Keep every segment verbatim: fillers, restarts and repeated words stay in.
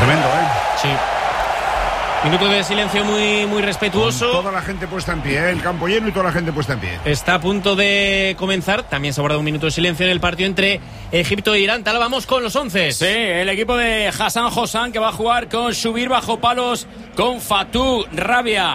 Tremendo, ¿eh? Sí. Minuto de silencio muy, muy respetuoso. Con toda la gente puesta en pie, ¿eh? El campo lleno y toda la gente puesta en pie. Está a punto de comenzar. También se ha guardado un minuto de silencio en el partido entre Egipto e Irán. Tal, vamos con los once. Sí, el equipo de Hassan Hossam, que va a jugar con Shubir bajo palos, con Fatou Rabia,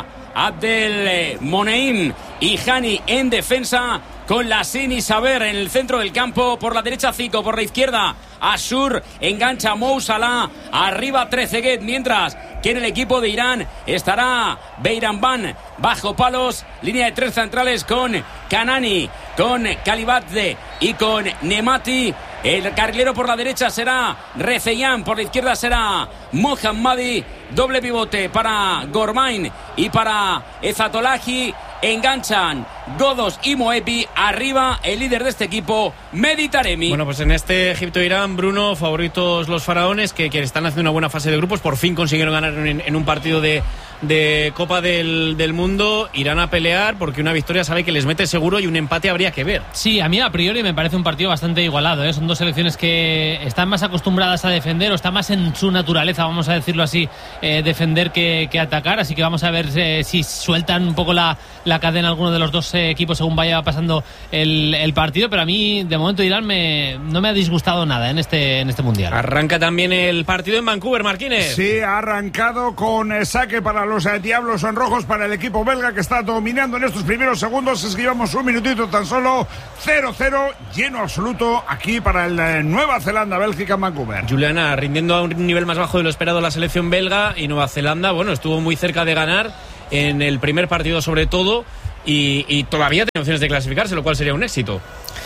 Abdel Moneim y Hani en defensa, con Lassin y Saber en el centro del campo. Por la derecha Zico, por la izquierda Ashur, engancha Mou Salah, arriba Trezeguet, mientras que en el equipo de Irán estará Beiranban bajo palos, línea de tres centrales con Kanani, con Kalibadze y con Nemati. El carrilero por la derecha será Rezeyan, por la izquierda será Mohammadi, doble pivote para Gormain y para Ezatolahi. Enganchan Godos y Moepi, arriba el líder de este equipo, Mehdi Taremi. Bueno, pues en este Egipto-Irán, Bruno, favoritos los faraones, que, que están haciendo una buena fase de grupos, por fin consiguieron ganar en, en un partido de, de Copa del, del Mundo. Irán a pelear porque una victoria sabe que les mete seguro y un empate habría que ver. Sí, a mí a priori me parece un partido bastante igualado, ¿eh? Son dos selecciones que están más acostumbradas a defender, o está más en su naturaleza, vamos a decirlo así, eh, defender que, que atacar, así que vamos a ver eh, si sueltan un poco la, la cadena alguno de los dos eh, equipos según vaya pasando el, el partido, pero a mí de momento Irán me, no me ha disgustado nada en este, en este mundial. Arranca también el partido en Vancouver, Marquínez. Sí, ha arrancado con eh, saque para los eh, Diablos Rojos, para el equipo belga, que está dominando en estos primeros segundos. Es que llevamos un minutito tan solo. Cero cero, lleno absoluto aquí para el eh, Nueva Zelanda-Bélgica en Vancouver. Juliana, rindiendo a un nivel más bajo de lo esperado la selección belga, y Nueva Zelanda, bueno, estuvo muy cerca de ganar en el primer partido sobre todo, y, y todavía tiene opciones de clasificarse, lo cual sería un éxito.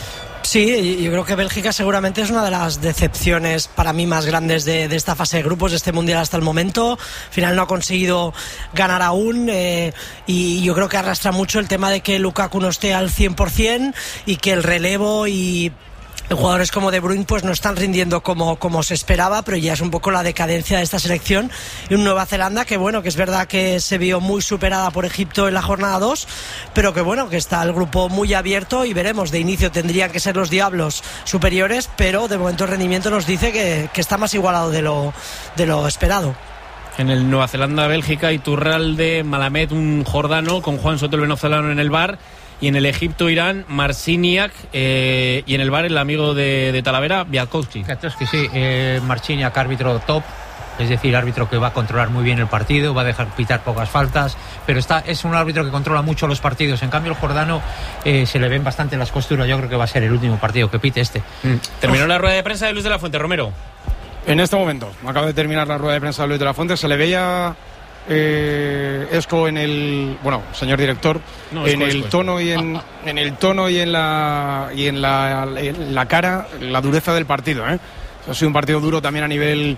Sí, yo creo que Bélgica seguramente es una de las decepciones para mí más grandes de, de esta fase de grupos, de este mundial hasta el momento. Al final no ha conseguido ganar aún, eh, y yo creo que arrastra mucho el tema de que Lukaku no esté al cien por ciento y que el relevo y jugadores como De Bruyne pues no están rindiendo como, como se esperaba, pero ya es un poco la decadencia de esta selección. Y un Nueva Zelanda que bueno, que es verdad que se vio muy superada por Egipto en la jornada dos, pero que bueno, que está el grupo muy abierto, y veremos. De inicio tendrían que ser los Diablos superiores, pero de momento el rendimiento nos dice que, que está más igualado de lo, de lo esperado. En el Nueva Zelanda-Bélgica, Iturralde, Malamed, un jordano, con Juan Soto el venezolano en el bar. Y en el Egipto-Irán, Marciniak, eh, y en el bar el amigo de, de Talavera, Bialkowski. Bialkowski, sí, eh, Marciniak, árbitro top, es decir, árbitro que va a controlar muy bien el partido, va a dejar pitar pocas faltas, pero está, es un árbitro que controla mucho los partidos. En cambio el jordano eh, se le ven bastante las costuras. Yo creo que va a ser el último partido que pite este. Mm. Terminó la rueda de prensa de Luis de la Fuente, Romero. En este momento, acaba de terminar la rueda de prensa de Luis de la Fuente, se le veía... Eh, Esco en el bueno señor director no, en, Esco, el Esco, tono y en, en el tono y en la y en la, en la cara, la dureza del partido, ¿eh? Ha sido un partido duro también a nivel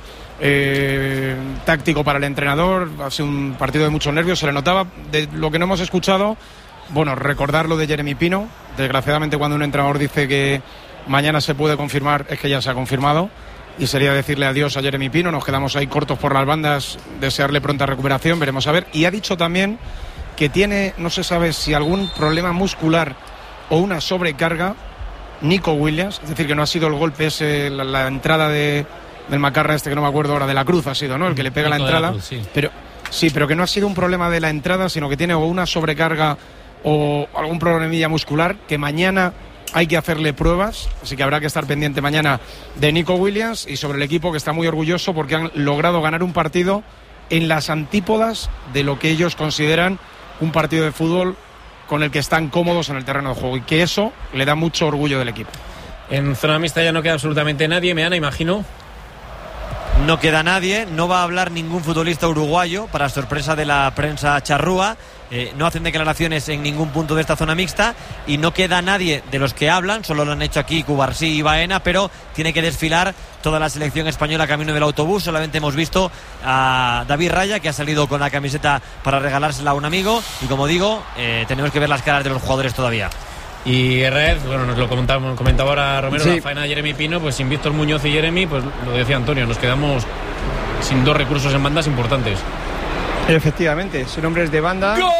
eh, táctico para el entrenador. Ha sido un partido de muchos nervios, se le notaba. De lo que no hemos escuchado, bueno, recordar lo de Jeremy Pino. Desgraciadamente, cuando un entrenador dice que mañana se puede confirmar, es que ya se ha confirmado, y sería decirle adiós a Jeremy Pino. Nos quedamos ahí cortos por las bandas, desearle pronta recuperación, veremos a ver. Y ha dicho también que tiene, no se sabe si algún problema muscular o una sobrecarga, Nico Williams, es decir, que no ha sido el golpe ese, la, la entrada de, del Macarra este, que no me acuerdo ahora, de la Cruz ha sido, ¿no? El que le pega Nico la entrada, la Cruz, sí. pero sí, pero que no ha sido un problema de la entrada, sino que tiene o una sobrecarga o algún problemilla muscular, que mañana hay que hacerle pruebas, así que habrá que estar pendiente mañana de Nico Williams. Y sobre el equipo, que está muy orgulloso porque han logrado ganar un partido en las antípodas de lo que ellos consideran un partido de fútbol con el que están cómodos en el terreno de juego, y que eso le da mucho orgullo del equipo. En zona mixta ya no queda absolutamente nadie, Meana, imagino. No queda nadie, no va a hablar ningún futbolista uruguayo, para sorpresa de la prensa charrúa. Eh, no hacen declaraciones en ningún punto de esta zona mixta, y no queda nadie de los que hablan, solo lo han hecho aquí Cubarsí y Baena, pero tiene que desfilar toda la selección española camino del autobús. Solamente hemos visto a David Raya, que ha salido con la camiseta para regalársela a un amigo, y como digo, eh, tenemos que ver las caras de los jugadores todavía. Y Red, bueno, nos lo comentaba, comentaba ahora Romero, sí. La faena de Jeremy Pino, pues sin Víctor Muñoz y Jeremy, pues lo decía Antonio, nos quedamos sin dos recursos en bandas importantes. Efectivamente, son hombres de banda. ¡Gol!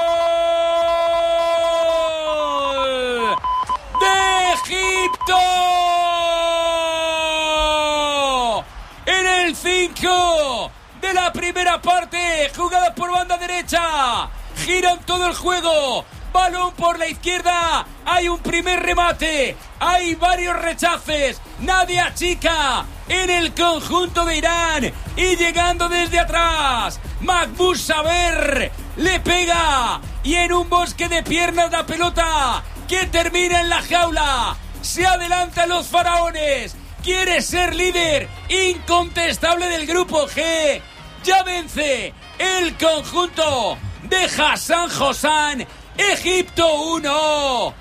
Porque... ¡de Egipto! primera parte. Jugada por banda derecha. Giran todo el juego. Balón por la izquierda. Hay un primer remate. Hay varios rechaces. Nadie achica en el conjunto de Irán. Y llegando desde atrás, Mahmoud Saber le pega. Y en un bosque de piernas la pelota que termina en la jaula. Se adelantan los faraones. Quiere ser líder incontestable del grupo G. Ya vence el conjunto de Hassan Hossán. Egipto uno,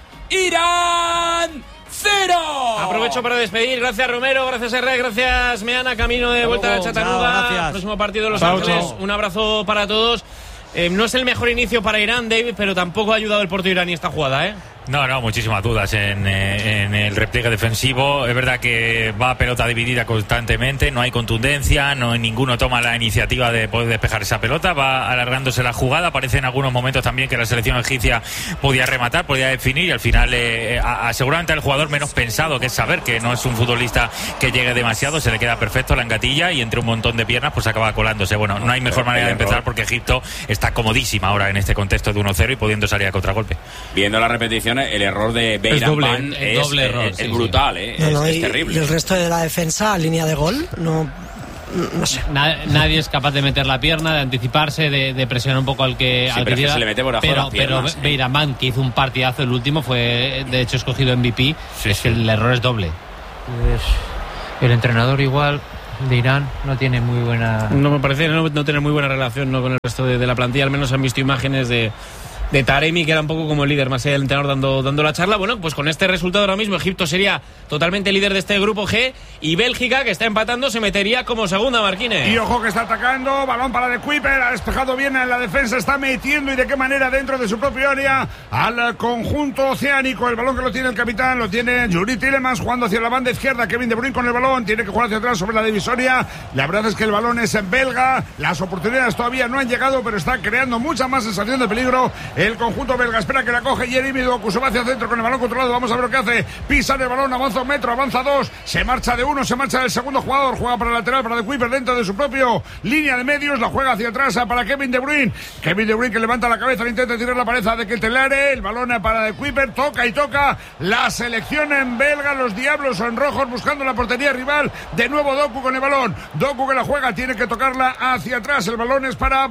Irán cero. Aprovecho para despedir. Gracias Romero, gracias Herrera, gracias Meana. Camino de vuelta a Chattanooga. Próximo partido de Los Chao, Ángeles. chao. Un abrazo para todos. Eh, no es el mejor inicio para Irán, David, pero tampoco ha ayudado el portero iraní esta jugada, ¿eh? No, no, muchísimas dudas en, eh, en el repliegue defensivo. Es verdad que va a pelota dividida constantemente, no hay contundencia, no ninguno toma la iniciativa de poder despejar esa pelota, va alargándose la jugada. Parece en algunos momentos también que la selección egipcia podía rematar, podía definir y al final eh, a, a, seguramente al jugador menos pensado, que es Saber, que no es un futbolista que llegue demasiado, se le queda perfecto la engatilla y entre un montón de piernas pues acaba colándose. Bueno, no hay mejor manera de empezar porque Egipto está comodísima ahora en este contexto de uno cero y pudiendo salir a contragolpe. Viendo la repetición, el error de Beiranban es, es, doble error, es, sí, es brutal, sí. ¿eh? No, no, es, y, es terrible. y el resto de la defensa, línea de gol, no, no sé. Na, nadie es capaz de meter la pierna, de anticiparse, de, de presionar un poco al que, Sí, al pero que es que tira. se le mete por abajo pero, las piernas, pero ¿eh? Beiranban, que hizo un partidazo, el último fue de hecho escogido M V P, Sí, es sí. que el error es doble. Pues el entrenador igual de Irán no tiene muy buena... No me parece no, no tener muy buena relación, ¿no?, con el resto de, de la plantilla. Al menos han visto imágenes de, de Taremi, que era un poco como el líder, más allá del entrenador dando, dando la charla. Bueno, pues con este resultado ahora mismo Egipto sería totalmente líder de este grupo G y Bélgica, que está empatando, se metería como segunda, Marquines. Y ojo que está atacando, balón para De Kuiper, ha despejado bien en la defensa, está metiendo y de qué manera dentro de su propio área al conjunto oceánico. El balón que lo tiene el capitán, lo tiene Yuri Tielemans jugando hacia la banda izquierda, Kevin De Bruyne con el balón, tiene que jugar hacia atrás sobre la divisoria. La verdad es que el balón es en belga, las oportunidades todavía no han llegado, pero está creando mucha más sensación de peligro el conjunto belga. Espera que la coge Jeremy Doku, se va hacia centro con el balón controlado, vamos a ver lo que hace. Pisa el balón, avanza un metro, avanza dos, se marcha de uno, se marcha del segundo jugador, juega para el lateral, para De Kuiper dentro de su propio línea de medios, la juega hacia atrás para Kevin De Bruyne. Kevin De Bruyne que levanta la cabeza, intenta tirar la pared de Ketelare, el balón para De Kuiper, toca y toca la selección en belga, los diablos son rojos buscando la portería rival, de nuevo Doku con el balón, Doku que la juega, tiene que tocarla hacia atrás, el balón es para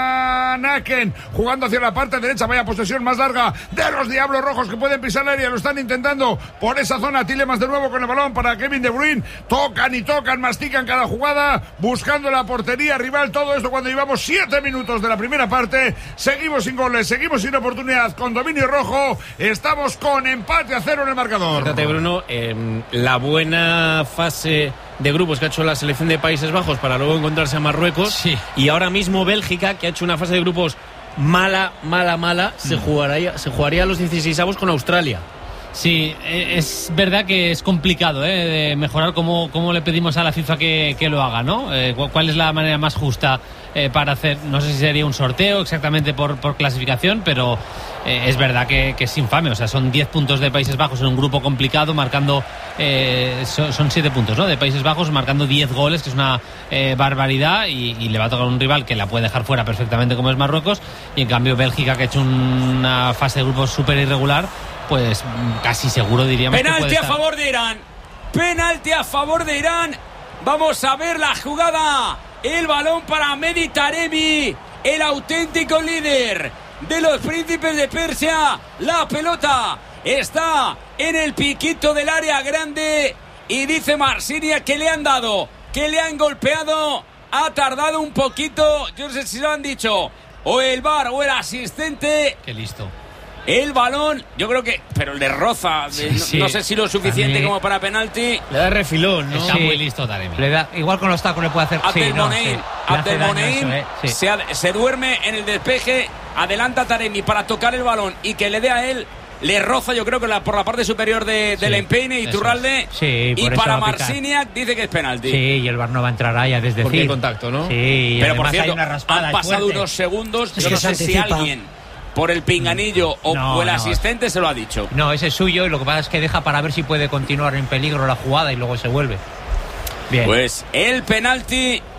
Van Aken, jugando hacia la parte derecha, vaya posesión más larga de los diablos rojos que pueden pisar el área, lo están intentando por esa zona. Tielemans de nuevo con el balón para Kevin De Bruyne, tocan y tocan, mastican cada jugada, buscando la portería rival, todo esto cuando llevamos siete minutos de la primera parte, seguimos sin goles, seguimos sin oportunidad, con dominio rojo, estamos con empate a cero en el marcador. Fíjate, Bruno, eh, la buena fase de grupos que ha hecho la selección de Países Bajos para luego encontrarse a Marruecos, Sí. y ahora mismo Bélgica, que ha hecho una fase de grupos mala, mala, mala, se jugaría, se jugaría a los dieciseisavos con Australia. Sí, eh, es verdad que es complicado, ¿eh?, de mejorar cómo, cómo le pedimos a la FIFA que, que lo haga, ¿no? Eh, cu- ¿Cuál es la manera más justa eh, para hacer? No sé si sería un sorteo exactamente por, por clasificación, pero eh, es verdad que, que es infame. O sea, son diez puntos de Países Bajos en un grupo complicado, marcando... Eh, son, son siete puntos, ¿no?, de Países Bajos, marcando diez goles, que es una eh, barbaridad, y, y le va a tocar un rival que la puede dejar fuera perfectamente, como es Marruecos, y en cambio Bélgica, que ha hecho una fase de grupos súper irregular, pues casi seguro diríamos que Penalti puede a estar. favor de Irán. Penalti a favor de Irán. Vamos a ver la jugada. El balón para Mehdi Taremi, el auténtico líder de los príncipes de Persia. La pelota está en el piquito del área grande y dice Marsinia que le han dado, que le han golpeado. Ha tardado un poquito. Yo no sé si lo han dicho o el V A R o el asistente. Qué listo. El balón, yo creo que, pero le roza, Sí, no, sí. no sé si lo suficiente A mí- como para penalti. Le da refilón, ¿no? Está Sí. muy listo Taremi. Le da, igual con los tacos le puede hacer... Sí, no, Abdelmoneim, sí. Le hace daño Abdelmoneim eso, ¿eh? Sí. se, ad- se duerme en el despeje, adelanta a Taremi para tocar el balón y que le dé a él, le roza yo creo que la, por la parte superior de, del Sí, empeine y eso Turralde. es. Sí, y por eso para va a picar. Marciniak dice que es penalti. Sí, y el V A R no va a entrar ahí, es decir... Porque hay contacto, ¿no? Sí, y Pero por además cierto, hay una raspada han pasado fuerte. unos segundos, Es yo que no se sé si anticipa. alguien por el pinganillo o, No, o el no. asistente se lo ha dicho. No, ese es suyo y lo que pasa es que deja para ver si puede continuar en peligro la jugada y luego se vuelve. Bien. Pues el penalti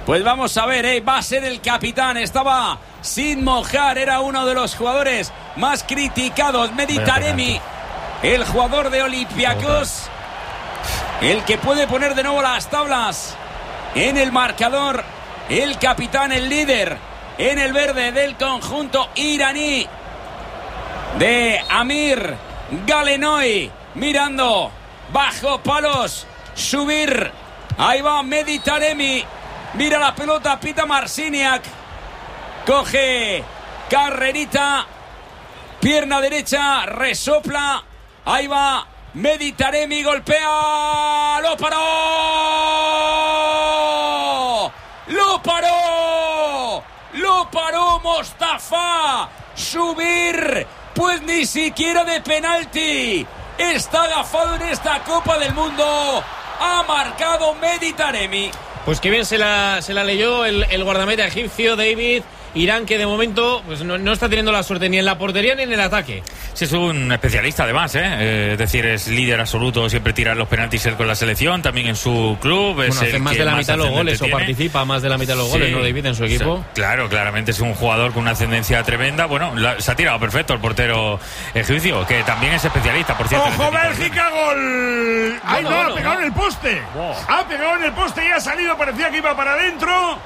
Pues vamos a ver, ¿eh? Va a ser el capitán. Estaba sin mojar, era uno de los jugadores más criticados. Mehdi Taremi, el jugador de Olympiacos, el que puede poner de nuevo las tablas en el marcador. El capitán, el líder en el verde del conjunto iraní de Amir Galenoy, mirando bajo palos, subir. Ahí va Mehdi Taremi. Mira la pelota, pita Marciniak. Coge carrerita. Pierna derecha, resopla. Ahí va Mehdi Taremi, golpea. ¡Lo paró! ¡Lo paró! ¡Lo paró Mostafa! Subir, pues ni siquiera de penalti. Está agafado en esta Copa del Mundo. Ha marcado Mehdi Taremi. Pues que bien se la, se la leyó el, el guardameta egipcio David. Irán, que de momento pues no, no está teniendo la suerte ni en la portería ni en el ataque. Sí, es un especialista además, ¿eh? Eh, es decir, es líder absoluto, siempre tira los penaltis él con la selección, también en su club. Es bueno, hace el más que de la más mitad de los goles tiene. o participa más de la mitad de los Sí. goles, ¿no, David, en su equipo? O sea, claro, claramente es un jugador con una ascendencia tremenda. Bueno, la, se ha tirado perfecto el portero egipcio, que también es especialista, por cierto. ¡Ojo, Bélgica, gol! ¡Ay, no, no, ha no, pegado no. en el poste! Wow. Ha pegado en el poste y ha salido, parecía que iba para adentro.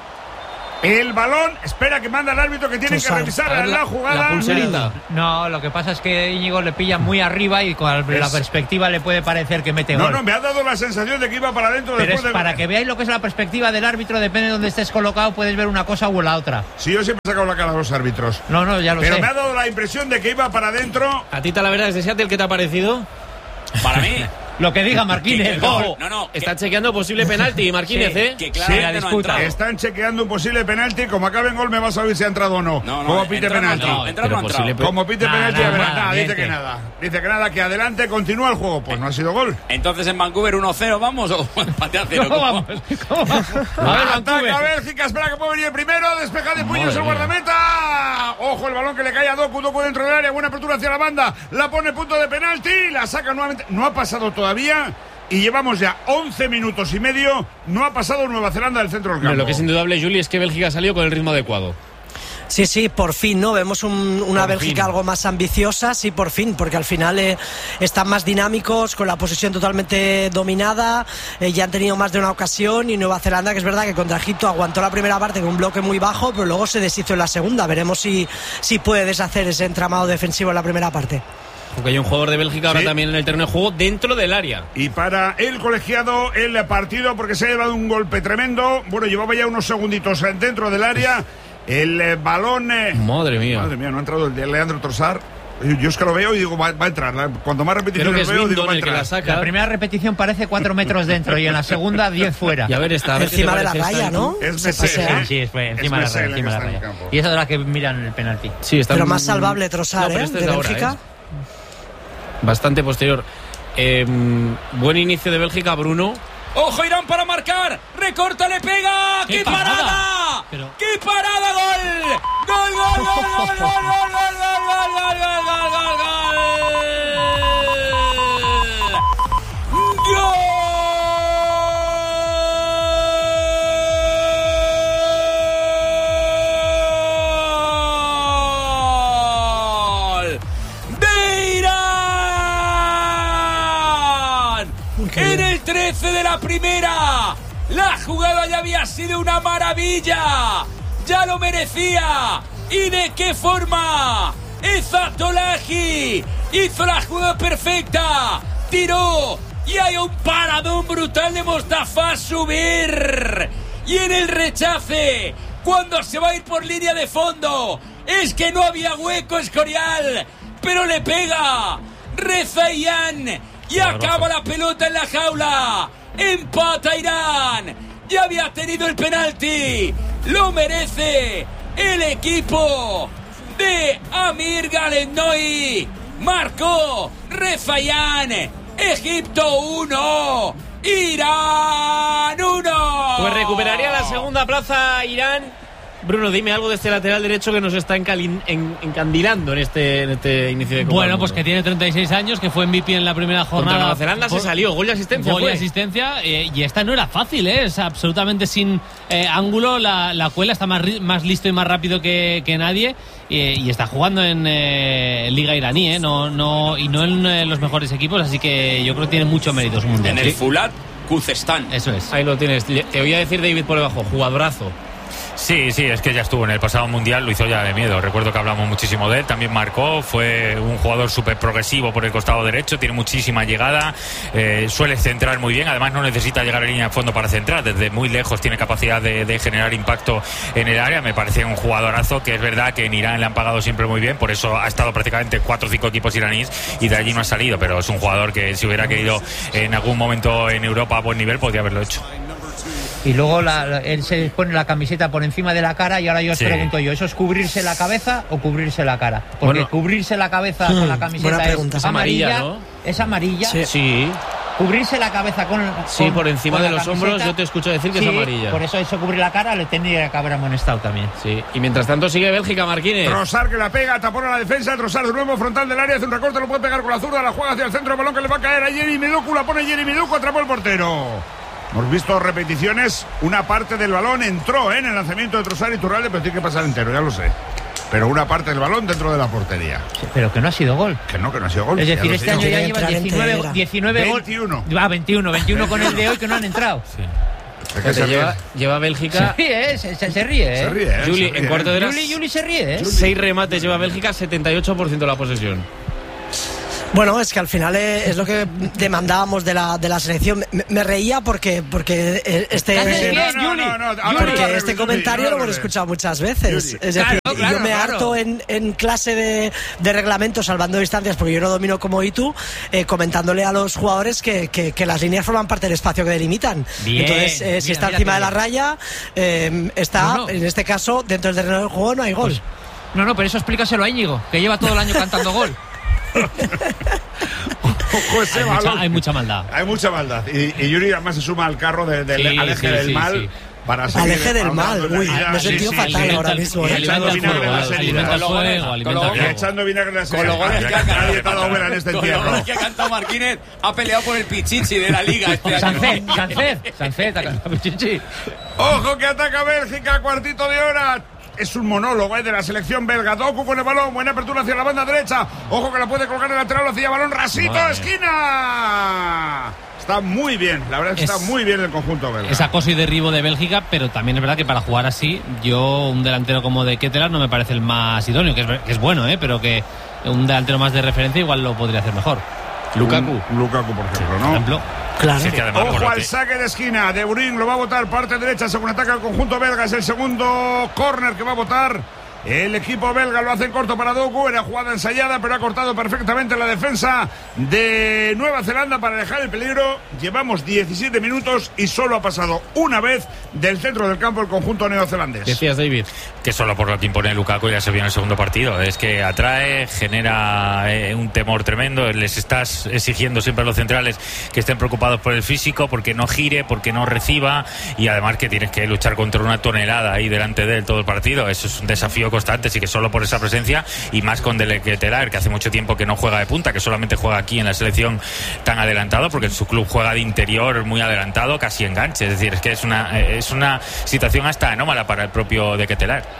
El balón, espera que manda el árbitro que tiene que Tosar. revisar A ver, la, la- jugada. la pulserita. No, lo que pasa es que Íñigo le pilla muy arriba y con la Es- perspectiva le puede parecer que mete No, gol. no, me ha dado la sensación de que iba para adentro Pero después es de... para que veáis lo que es la perspectiva del árbitro, depende de dónde estés colocado, puedes ver una cosa o la otra. Sí, yo siempre he sacado la cara a los árbitros. No, no, ya lo Pero sé. me ha dado la impresión de que iba para adentro. A ti, la verdad, desde Seattle, ¿qué te ha parecido? Para mí, Lo que diga Marquínez. que- gol. no, no, Está chequeando posible penalti, Marquínez, Sí. ¿eh? que claramente la no ha disputa. entrado. Están chequeando un posible penalti. Como acabe en gol, me vas a oír si ha entrado o no. No, no, Como pite entrar no ha penalti. entrado, entrar no ha pero entrado. posible- Como pite Nada, penalti, a ver, nada, nada, dice miente. que nada. Dice que nada, que adelante continúa el juego. Pues no ha sido gol. Entonces en Vancouver uno cero, ¿vamos? ¿O empate a cero? ¿Cómo vamos? ¿Cómo vamos? A ver, Ataca Vancouver. Bélgica, espera que puede venir el primero. Despeja de puños Madre el mía. guardameta. Ojo, el balón que le cae a Doku. Doku dentro del área. Buena apertura hacia la banda. La pone punto de penalti. La saca nuevamente. No ha pasado todavía. Y llevamos ya once minutos y medio. No ha pasado Nueva Zelanda del centro del Hombre, campo. lo que es indudable, Juli, es que Bélgica ha salido con el ritmo adecuado. Sí, sí, por fin, ¿no? Vemos un- una Por Bélgica fin. algo más ambiciosa, sí, por fin, porque al final eh, están más dinámicos, con la posesión totalmente dominada, eh, ya han tenido más de una ocasión, y Nueva Zelanda, que es verdad que contra Egipto aguantó la primera parte con un bloque muy bajo, pero luego se deshizo en la segunda. Veremos si, si puede deshacer ese entramado defensivo en la primera parte. Porque hay un jugador de Bélgica ahora Sí. también en el terreno de juego dentro del área. Y para el colegiado, el partido, porque se ha llevado un golpe tremendo. Bueno, llevaba ya unos segunditos dentro del área. El eh, balón. eh, Madre mía. Madre mía, no ha entrado el de Leandro Trossard. Yo es que lo veo y digo, va, va a entrar. La- Cuanto más Creo que repeticiones es veo, digo, Bindon va a el que entrar. la saca. La primera repetición parece cuatro metros dentro y en la segunda diez fuera. Y a ver esta. a ver qué te Encima de la parece esta. raya, ¿no? Es Se Messi, pasea. Sí, sí, es fue encima de la Messi raya, el que encima de está la en el raya. campo. Y esa es la que miran el penalti. Sí, está Pero un- más salvable Trossard, No, pero ¿eh? este De es de ahora, Bélgica. ¿eh? Bastante posterior. Eh, buen inicio de Bélgica, Bruno. ¡Ojo, Irán para marcar! ¡Recorta, le pega! ¡Qué, ¡Qué parada! parada! Pero- ¡Qué parada! ¡Gol! ¡Gol, gol, gol, gol, gol, gol, gol, gol, gol, gol, gol, gol, gol! ¡Gol! ¡De Irán! En el trece de la primera, la jugada ya había sido una maravilla, ya lo merecía. ¿Y de qué forma? Ezatolahi hizo la jugada perfecta, tiró y hay un paradón brutal de Mostafa a subir. Y en el rechace, cuando se va a ir por línea de fondo, es que no había hueco Escorial, pero le pega Rezaian y acaba la pelota en la jaula. Empata Irán. Ya había tenido el penalti. Lo merece el equipo de Amir Galenoy. Marcó Rezaian. Egipto uno, Irán uno. Pues recuperaría la segunda plaza Irán Bruno, dime algo de este lateral derecho que nos está encalin, en, encandilando en este, en este inicio de Copa. Bueno, pues que tiene treinta y seis años, que fue M V P en la primera jornada. Contra Nueva Zelanda se salió, gol y asistencia. Gol y fue. asistencia, eh, y esta no era fácil, ¿eh? Es absolutamente sin eh, ángulo. La, la cuela está más, más listo y más rápido que, que nadie. Eh, y está jugando en eh, Liga iraní, ¿eh? No, no, y no en eh, los mejores equipos, así que yo creo que tiene mucho mérito su mundial. En el Fulat Kuzestán. Eso es. Ahí lo tienes. Te voy a decir, David, por debajo, jugadorazo. Sí, sí, es que ya estuvo en el pasado mundial, lo hizo ya de miedo. Recuerdo que hablamos muchísimo de él, también marcó, fue un jugador súper progresivo por el costado derecho, tiene muchísima llegada, eh, suele centrar muy bien, además no necesita llegar a línea de fondo para centrar, desde muy lejos tiene capacidad de, de generar impacto en el área. Me parece un jugadorazo, que es verdad que en Irán le han pagado siempre muy bien, por eso ha estado prácticamente cuatro o cinco equipos iraníes y de allí no ha salido, pero es un jugador que si hubiera querido en algún momento en Europa a buen nivel podría haberlo hecho. Y luego la, la, él se pone la camiseta por encima de la cara y ahora yo os sí. pregunto yo, ¿eso es cubrirse la cabeza o cubrirse la cara? Porque bueno, cubrirse la cabeza con la camiseta pregunta, es es amarilla, amarilla, ¿no? ¿Es amarilla? Sí. sí. Cubrirse la cabeza con, con Sí, por encima con de la los camiseta, hombros yo te escucho decir que sí, es amarilla. Por eso eso cubrir la cara le tendría que haber amonestado también. Sí, y mientras tanto sigue Bélgica, Marquínez. Trossard que la pega, tapón a la defensa, Trossard de nuevo frontal del área, hace un recorte, lo puede pegar con la zurda, la juega hacia el centro, el balón que le va a caer a Jeremy Doku, la pone Jeremy Doku, atrapó el portero. Hemos visto repeticiones, una parte del balón entró ¿eh? en el lanzamiento de Trossard y Turralde, pero tiene que pasar entero, ya lo sé. Pero una parte del balón dentro de la portería. Sí, pero que no ha sido gol. Que no, que no ha sido gol. Es decir, este año ya no. lleva diecinueve, diecinueve goles. veintiuno. Ah, veintiuno, veintiuno con el de hoy que no han entrado. Sí. Es que se lleva, ríe. lleva Bélgica. Se ríe, se, se, se ríe, ¿eh? Se ríe, ¿eh? Juli, Se ríe, en cuarto de hora. Juli, Juli se ríe, ¿eh? Seis remates lleva Bélgica, setenta y ocho por ciento de la posesión. Bueno, es que al final es lo que demandábamos de la, de la selección. Me, me reía porque, porque este, Sí, no, no, Juli, no, no, ahora porque lo este arreglo, comentario Juli, lo hemos escuchado muchas veces. Juli. Es decir, Claro, claro, yo me claro. harto en, en clase de, de reglamento, salvando distancias, porque yo no domino como Itu, eh, comentándole a los jugadores que, que, que las líneas forman parte del espacio que delimitan. Bien, Entonces, eh, si mira, está mira encima qué de la bien. raya, eh, está, No, no. en este caso, dentro del terreno del juego no hay gol. Pues, no, no, pero eso explícaselo a Íñigo, que lleva todo el año cantando gol. Ojo ese Hay mucha, balón. hay mucha maldad. Hay mucha maldad. Y, y Yuri además se suma al carro de, del Sí, aleje sí, del sí, mal. sí. Para seguir Aleje del mal, ahondando en la uy, herida. me he sentido Sí, fatal sí, sí. ahora mismo. Y ¿eh? echando Alimenta el vinagre en fuego, las alimenta el heridas. fuego, alimenta el Y fuego. echando vinagre en las Con los heridas. goles que ha cantado. Nadie te ha dado buena en este Con los entierro. goles que ha cantado Marquínez, ha peleado por el pichichi de la liga este año. Sancet, Sancet, Sancet, ha cantado Pichichi. Ojo que ataca Bélgica, cuartito de hora. Es un monólogo ¿eh? de la selección belga. Doku con el balón, buena apertura hacia la banda derecha. Ojo que la puede colgar el lateral, hacia balón, rasito, Vale. esquina. Está muy bien, la verdad es que Es- está muy bien el conjunto belga. Es acoso y derribo de Bélgica, pero también es verdad que para jugar así, yo un delantero como de Ketelaar no me parece el más idóneo, que es, que es bueno, ¿eh? Pero que un delantero más de referencia igual lo podría hacer mejor. Lukaku. Un- Lukaku, por ejemplo, Por ¿no? ejemplo. Claro. Sí, que además, por Ojo lo al que- saque de esquina de Burín, lo va a votar parte derecha según ataca el conjunto belga. Es el segundo córner que va a votar el equipo belga. Lo hace en corto para Doku, era jugada ensayada, pero ha cortado perfectamente la defensa de Nueva Zelanda para dejar el peligro. Llevamos diecisiete minutos y solo ha pasado una vez del centro del campo el conjunto neozelandés. Decías, David. Que solo por lo que impone Lukaku ya se vio en el segundo partido. Es que atrae, genera eh, un temor tremendo. Les estás exigiendo siempre a los centrales que estén preocupados por el físico, porque no gire, porque no reciba, y además que tienes que luchar contra una tonelada ahí delante de él todo el partido. Eso es un desafío constante, así que solo por esa presencia, y más con Dele Ketelaar, que hace mucho tiempo que no juega de punta, que solamente juega aquí en la selección tan adelantado, porque en su club juega de interior muy adelantado, casi enganche. Es decir, es que es una, eh, es una situación hasta anómala para el propio de Ketelaar.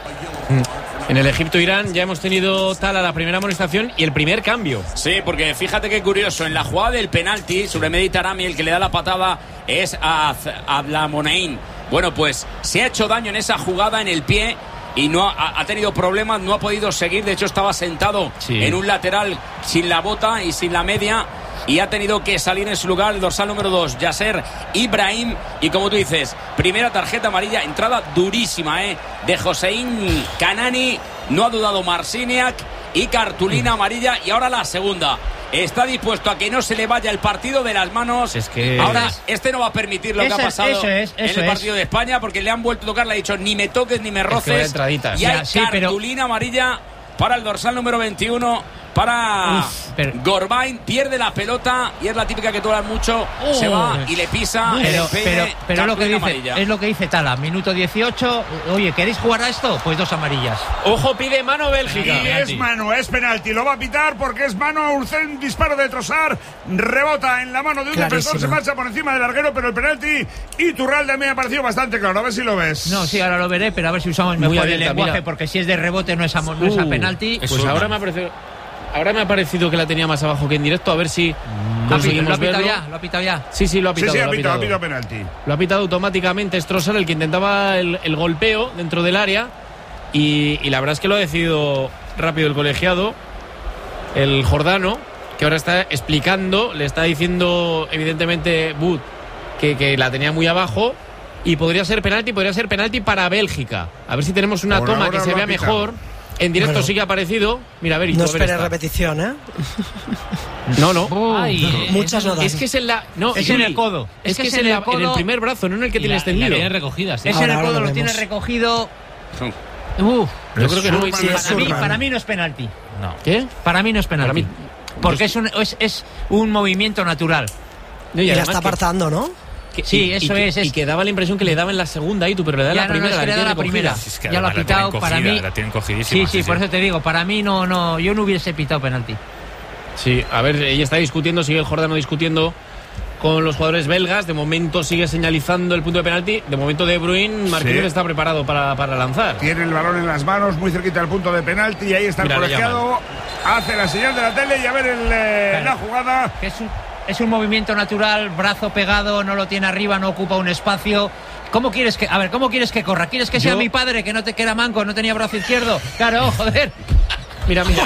En el Egipto-Irán ya hemos tenido tal a la primera amonestación y el primer cambio. Sí, porque fíjate qué curioso, en la jugada del penalti sobre Mehdi Tarami, el que le da la patada es a Ablamonein. Bueno, pues se ha hecho daño en esa jugada en el pie y no ha, ha tenido problemas, no ha podido seguir. De hecho, estaba sentado Sí. en un lateral sin la bota y sin la media, y ha tenido que salir en su lugar el dorsal número dos, Yasser Ibrahim. Y como tú dices, primera tarjeta amarilla, entrada durísima ¿eh? de Hossein Kanani. No ha dudado Marciniak, y cartulina amarilla. Y ahora la segunda. Está dispuesto a que no se le vaya el partido de las manos. Es que- Ahora este no va a permitir lo Eso que ha es, pasado eso es, en eso el es. partido de España, porque le han vuelto a tocar, le ha dicho ni me toques ni me que vaya roces. entraditas. Y hay Ya, sí, pero- cartulina amarilla para el dorsal número veintiuno, para Uf, pero... Gorbain. Pierde la pelota y es la típica que tú hablas mucho. Oh, se va y le pisa pero, el peine, pero, pero lo que dice, amarilla. es lo que dice Tala. Minuto dieciocho. Oye, ¿queréis jugar a esto? Pues dos amarillas. Ojo, pide mano Bélgica. Y es mano, es penalti. Lo va a pitar porque es mano. Un disparo de Trossard. Rebota en la mano de un Clarísimo. defensor. Se marcha por encima del larguero, pero el penalti. Y Turralde me ha parecido bastante claro. A ver si lo ves. No, sí, ahora lo veré, pero a ver si usamos Muy mejor el abierta, lenguaje, mira. porque si es de rebote no es a, no es a Uh, penalti. Pues Eso, ahora no. me ha parecido. Ahora me ha parecido que la tenía más abajo que en directo. A ver si ¿Lo ha conseguimos pitado verlo. ya? ¿Lo ha pitado ya? Sí, sí, lo ha Sí, pitado. sí, lo ha ha pitado, ha pitado. pitado penalti. Lo ha pitado automáticamente Strossard, el que intentaba el, el golpeo dentro del área. Y, y la verdad es que lo ha decidido rápido el colegiado, el jordano, que ahora está explicando, le está diciendo evidentemente Bud que, que la tenía muy abajo. Y podría ser penalti, podría ser penalti para Bélgica. A ver si tenemos una Por toma ahora que se lo ha vea pitado. mejor. En directo Bueno. sí que ha aparecido. Mira, a ver, y No tú, a ver esperes esta. repetición, ¿eh? No, no. Ay, Muchas no dan. Es que es en la. No, Es Yuri, en el codo. Es, que es en, la- en el primer brazo, no en el que y tiene la- y la extendido. tiene recogida, sí. Es Ahora, en el ahora codo, lo lo tiene vemos. recogido. Uf, Yo creo que no. Surman, Sí, es para, mí, Surman. para mí no es penalti. No. ¿Qué? Para mí no es penalti. Para mí- Porque es un, es, es un movimiento natural. No, Y la además está que- apartando, ¿no? que- Sí, y- eso y, es, es- Y que daba la impresión que le daba en la segunda y tú, pero le da Ya la no, no, primera. es que le da tiene la primera. cogida. Si es que Ya lo ha además la tienen pitado, para cogida, mí. la tienen cogidísima, Sí, sí, por eso te digo, para mí no, no, yo no hubiese pitado penalti. Sí, a ver, ella está discutiendo, sigue el Jordano discutiendo con los jugadores belgas. De momento sigue señalizando el punto de penalti. De momento De Bruyne, Marquinhos Sí. está preparado para, para lanzar. Tiene el balón en las manos, muy cerquita del punto de penalti. Y ahí está Mira, el le colegiado. Hace la señal de la tele y a ver el, eh, Claro. la jugada. Que es un, es un movimiento natural, brazo pegado, no lo tiene arriba, no ocupa un espacio. ¿Cómo quieres que, a ver, cómo quieres que corra? ¿Quieres que sea Yo- mi padre, que no te que era manco, no tenía brazo izquierdo? Claro, joder. Mira, mira.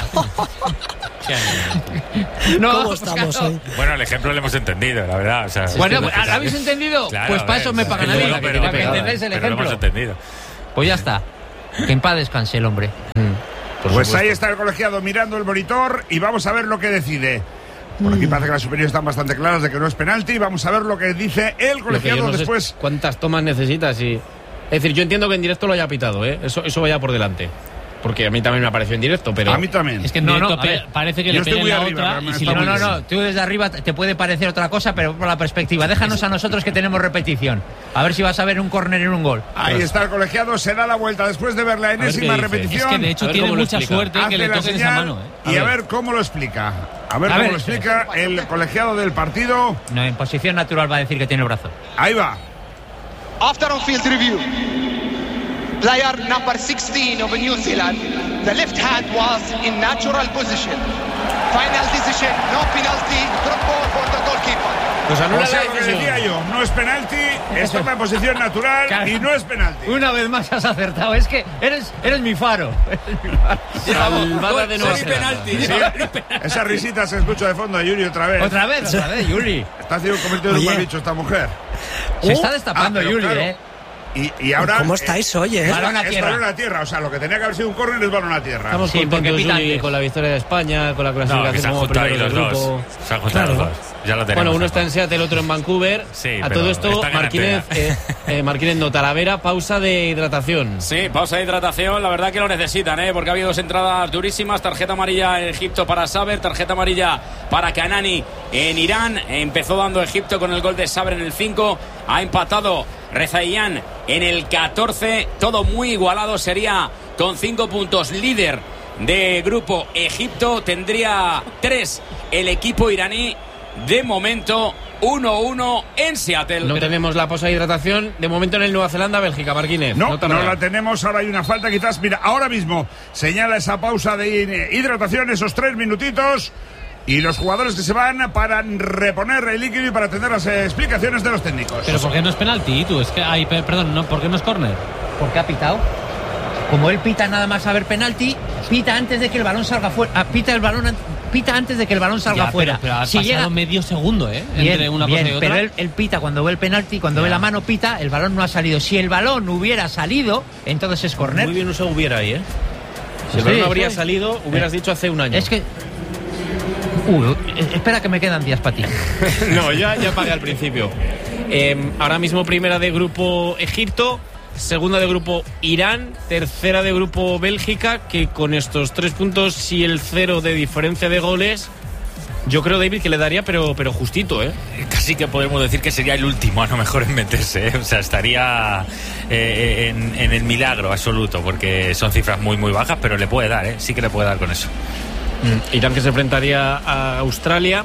No, ¿Cómo pues estamos claro. hoy? Bueno, el ejemplo lo hemos entendido, la verdad. O sea, Bueno, es que pues, no- ¿lo habéis entendido? Claro, Pues para a eso ver, me pagan a el mí, duelo, pero- para que pero- entendáis el pero lo hemos ejemplo. entendido. Pues ya está. Que en paz descanse el hombre. Pues ahí está el colegiado mirando el monitor y vamos a ver lo que decide. Por aquí parece que las superiores están bastante claras de que no es penalti. Vamos a ver lo que dice el Lo que yo colegiado no sé es después. ¿Cuántas tomas necesitas? Y... Es decir, yo entiendo que en directo lo haya pitado, ¿eh? Eso, eso vaya por delante. Porque a mí también me apareció en directo, pero. A mí también. Es que en No, directo no, a ver, pe- parece que yo le estoy peguen muy la arriba, otra pero y me si está No, le- muy no, bien. no, tú desde arriba te puede parecer otra cosa, pero por la perspectiva. Déjanos a nosotros que tenemos repetición. A ver si vas a ver un córner en un gol. Ahí está el colegiado, se da la vuelta después de ver la ver enésima qué dice. repetición. Es que de A hecho ver tiene cómo lo mucha explica. suerte que hace le la toquen esa señal mano, ¿eh? y a ver cómo lo explica. A ver A cómo ver. lo explica el colegiado del partido. No, en posición natural va a decir que tiene el brazo. Ahí va. After on-field review, player number sixteen of New Zealand, the left hand was in natural position. Final decision, no penalty, drop ball for the goalkeeper. Pues anula O sea, la lo que decisión. decía yo, no es penalti, es toma en posición natural Claro. y no es penalti. Una vez más has acertado. Es que eres, eres mi faro. Eres mi faro. Salvada de Nueva Sería Zelanda. penalti. Esa risita se escucha de fondo de Yuri otra vez. Otra vez, otra vez, Yuli. Está haciendo convertido en un Oye. mal bicho esta mujer. Se está destapando Ah, pero Yuli, claro. ¿eh? Y, y ahora. ¿Cómo estáis hoy, eh? Es, Balón a es tierra. balón a tierra. O sea, lo que tenía que haber sido un córner es balón a tierra. Estamos Sí, porque contentos, pita Yuri, antes. con la victoria de España, con la No, que clasificación se han como juntado ahí primeros los del dos. grupo. Se han juntado Claro. los dos. Ya lo tenemos. Bueno, uno está en mejor. Seattle, otro en Vancouver. Sí, a pero todo esto, están en Martínez, eh, antena. eh, Martínez no, Talavera, pausa de hidratación. Sí, pausa de hidratación, la verdad que lo necesitan, ¿eh? Porque ha habido dos entradas durísimas, tarjeta amarilla en Egipto para Saber, tarjeta amarilla para Kanani en Irán. Empezó dando Egipto con el gol de Saber en el cinco, ha empatado Rezaian en el catorce, todo muy igualado, sería con cinco puntos líder de grupo Egipto, tendría tres el equipo iraní, de momento uno uno en Seattle. No tenemos la pausa de hidratación. De momento en el Nueva Zelanda, Bélgica, Marquínez. No, no, tardará. la tenemos. Ahora hay una falta, quizás. Mira, ahora mismo señala esa pausa de hidratación, esos tres minutitos. Y los jugadores que se van para reponer el líquido y para atender las eh, explicaciones de los técnicos. Pero ¿por qué no es penalti, tú? Es que, ay, pe- perdón, no, ¿por qué no es córner? Porque ha pitado. Como él pita nada más a ver penalti, pita antes de que el balón salga fuera. Ah, pita el balón, an- pita antes de que el balón salga Ya, fuera. Pero, pero ha si pasado llega medio segundo, ¿eh? bien, Entre una bien, cosa y otra. pero él, él pita cuando ve el penalti, cuando ve la mano pita, el balón no ha salido. Si el balón hubiera salido, entonces es córner. Muy bien usado hubiera ahí, ¿eh? Si el Sí, balón no habría sí. salido, hubieras dicho hace un año. Es que Uy, espera que me quedan días para ti. No, ya, ya pagué al principio. Eh, ahora mismo primera de grupo Egipto, segunda de grupo Irán, tercera de grupo Bélgica, que con estos tres puntos y el cero de diferencia de goles, yo creo, David, que le daría, pero, pero justito, ¿eh? Casi que podemos decir que sería el último, a lo mejor, en meterse, ¿eh? O sea, estaría eh, en, en el milagro absoluto, porque son cifras muy, muy bajas, pero le puede dar, ¿eh? Sí que le puede dar con eso. Mm. Irán, que se enfrentaría a Australia.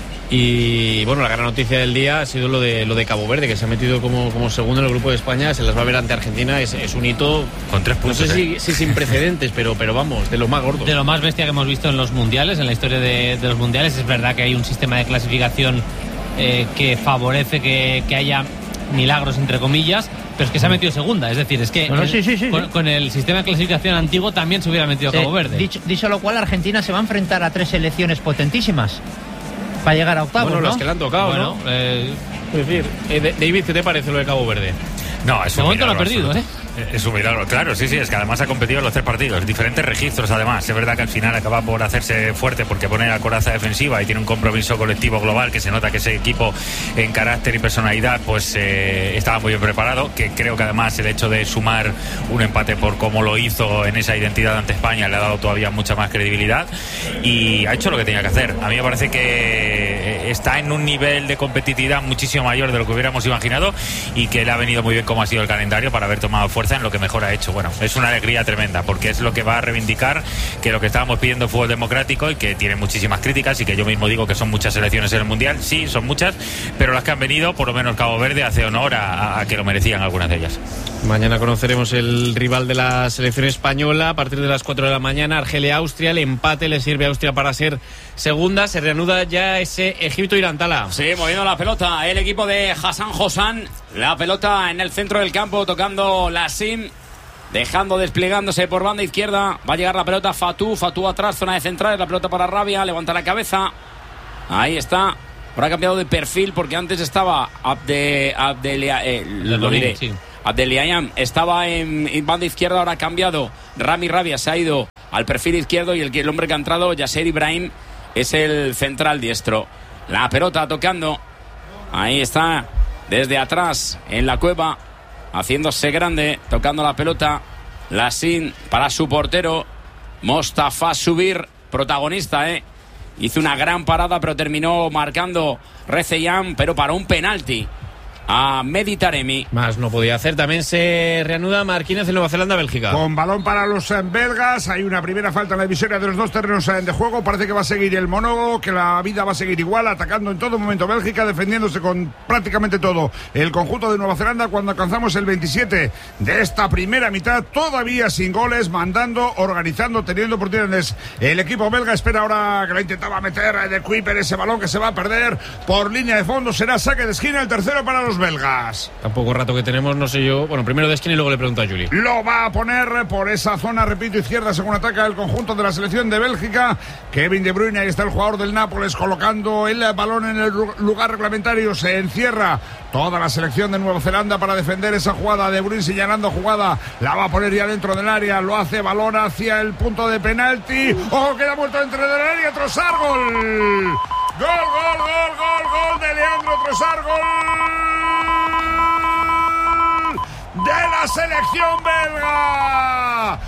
Y bueno, la gran noticia del día ha sido lo de lo de Cabo Verde, que se ha metido como, como segundo en el grupo de España. Se las va a ver ante Argentina. Es, es un hito con tres puntos. No sé ¿eh? si, si sin precedentes, pero, pero vamos, de lo más gordo. De lo más bestia que hemos visto en los mundiales, en la historia de, de los mundiales. Es verdad que hay un sistema de clasificación eh, que favorece que, que haya milagros, entre comillas, pero es que se ha metido segunda. Es decir, es que bueno, el, sí, sí, sí, con, sí. con el sistema de clasificación antiguo también se hubiera metido sí, Cabo Verde. Dicho, dicho lo cual, Argentina se va a enfrentar a tres selecciones potentísimas para llegar a octavos, bueno, ¿no? las que le han tocado, bueno, ¿no? Eh, es decir, eh, David, ¿qué te parece lo de Cabo Verde? No, es de un momento lo ha milagro perdido, absoluto. ¿eh? Es un milagro, claro, sí, sí, es que además ha competido en los tres partidos, diferentes registros además. Es verdad que al final acaba por hacerse fuerte porque pone la coraza defensiva y tiene un compromiso colectivo global que se nota que ese equipo en carácter y personalidad pues eh, estaba muy bien preparado, que creo que además el hecho de sumar un empate por cómo lo hizo en esa identidad ante España le ha dado todavía mucha más credibilidad y ha hecho lo que tenía que hacer. A mí me parece que está en un nivel de competitividad muchísimo mayor de lo que hubiéramos imaginado y que le ha venido muy bien como ha sido el calendario para haber tomado fuerza en lo que mejor ha hecho. Bueno, es una alegría tremenda porque es lo que va a reivindicar que lo que estábamos pidiendo fútbol democrático y que tiene muchísimas críticas y que yo mismo digo que son muchas selecciones en el Mundial, sí, son muchas, pero las que han venido, por lo menos Cabo Verde hace honor a, a que lo merecían algunas de ellas. Mañana conoceremos el rival de la selección española a partir de las cuatro de la mañana, Argelia-Austria. El empate le sirve a Austria para ser segunda. Se reanuda ya ese Egipto-Irán. Tala. Sí, moviendo la pelota el equipo de Hassan Hosan. La pelota en el centro del campo tocando la Sim, dejando desplegándose por banda izquierda. Va a llegar la pelota Fatou, Fatou atrás, zona de centrales, la pelota para Rabia, levanta la cabeza. Ahí está. Ahora ha cambiado de perfil porque antes estaba Abde, Abdelia, eh, lo, lo diré. Sí. Abdeliayam estaba en, en banda izquierda, ahora ha cambiado. Rami Rabia se ha ido al perfil izquierdo y el, el hombre que ha entrado, Yasser Ibrahim, es el central diestro. La pelota tocando. Ahí está, desde atrás, en la cueva, haciéndose grande, tocando la pelota. Lassin para su portero, Mostafa Subir, protagonista, ¿eh? Hizo una gran parada, pero terminó marcando Rezeian, pero para un penalti a Mehdi Taremi. Más no podía hacer. También se reanuda Marquínez en Nueva Zelanda-Bélgica. Con balón para los belgas. Hay una primera falta en la divisoria de los dos terrenos de juego. Parece que va a seguir el monólogo, que la vida va a seguir igual, atacando en todo momento Bélgica, defendiéndose con prácticamente todo el conjunto de Nueva Zelanda. Cuando alcanzamos el veintisiete de esta primera mitad, todavía sin goles, mandando, organizando, teniendo oportunidades. El equipo belga espera ahora, que la intentaba meter de Kuiper, ese balón que se va a perder por línea de fondo. Será saque de esquina, el tercero para los belgas. Tampoco rato que tenemos, no sé yo. Bueno, primero de esquina y luego le pregunto a Juli. Lo va a poner por esa zona, repito, izquierda, según ataca el conjunto de la selección de Bélgica. Kevin De Bruyne, ahí está el jugador del Nápoles, colocando el balón en el lugar reglamentario. Se encierra toda la selección de Nueva Zelanda para defender esa jugada. De Bruyne señalando jugada, la va a poner ya dentro del área. Lo hace, balón hacia el punto de penalti. ¡Ojo, queda muerto dentro del área! Trossard, gol. Gol, gol, gol, gol, gol de Leandro Trossard, gol de la selección belga.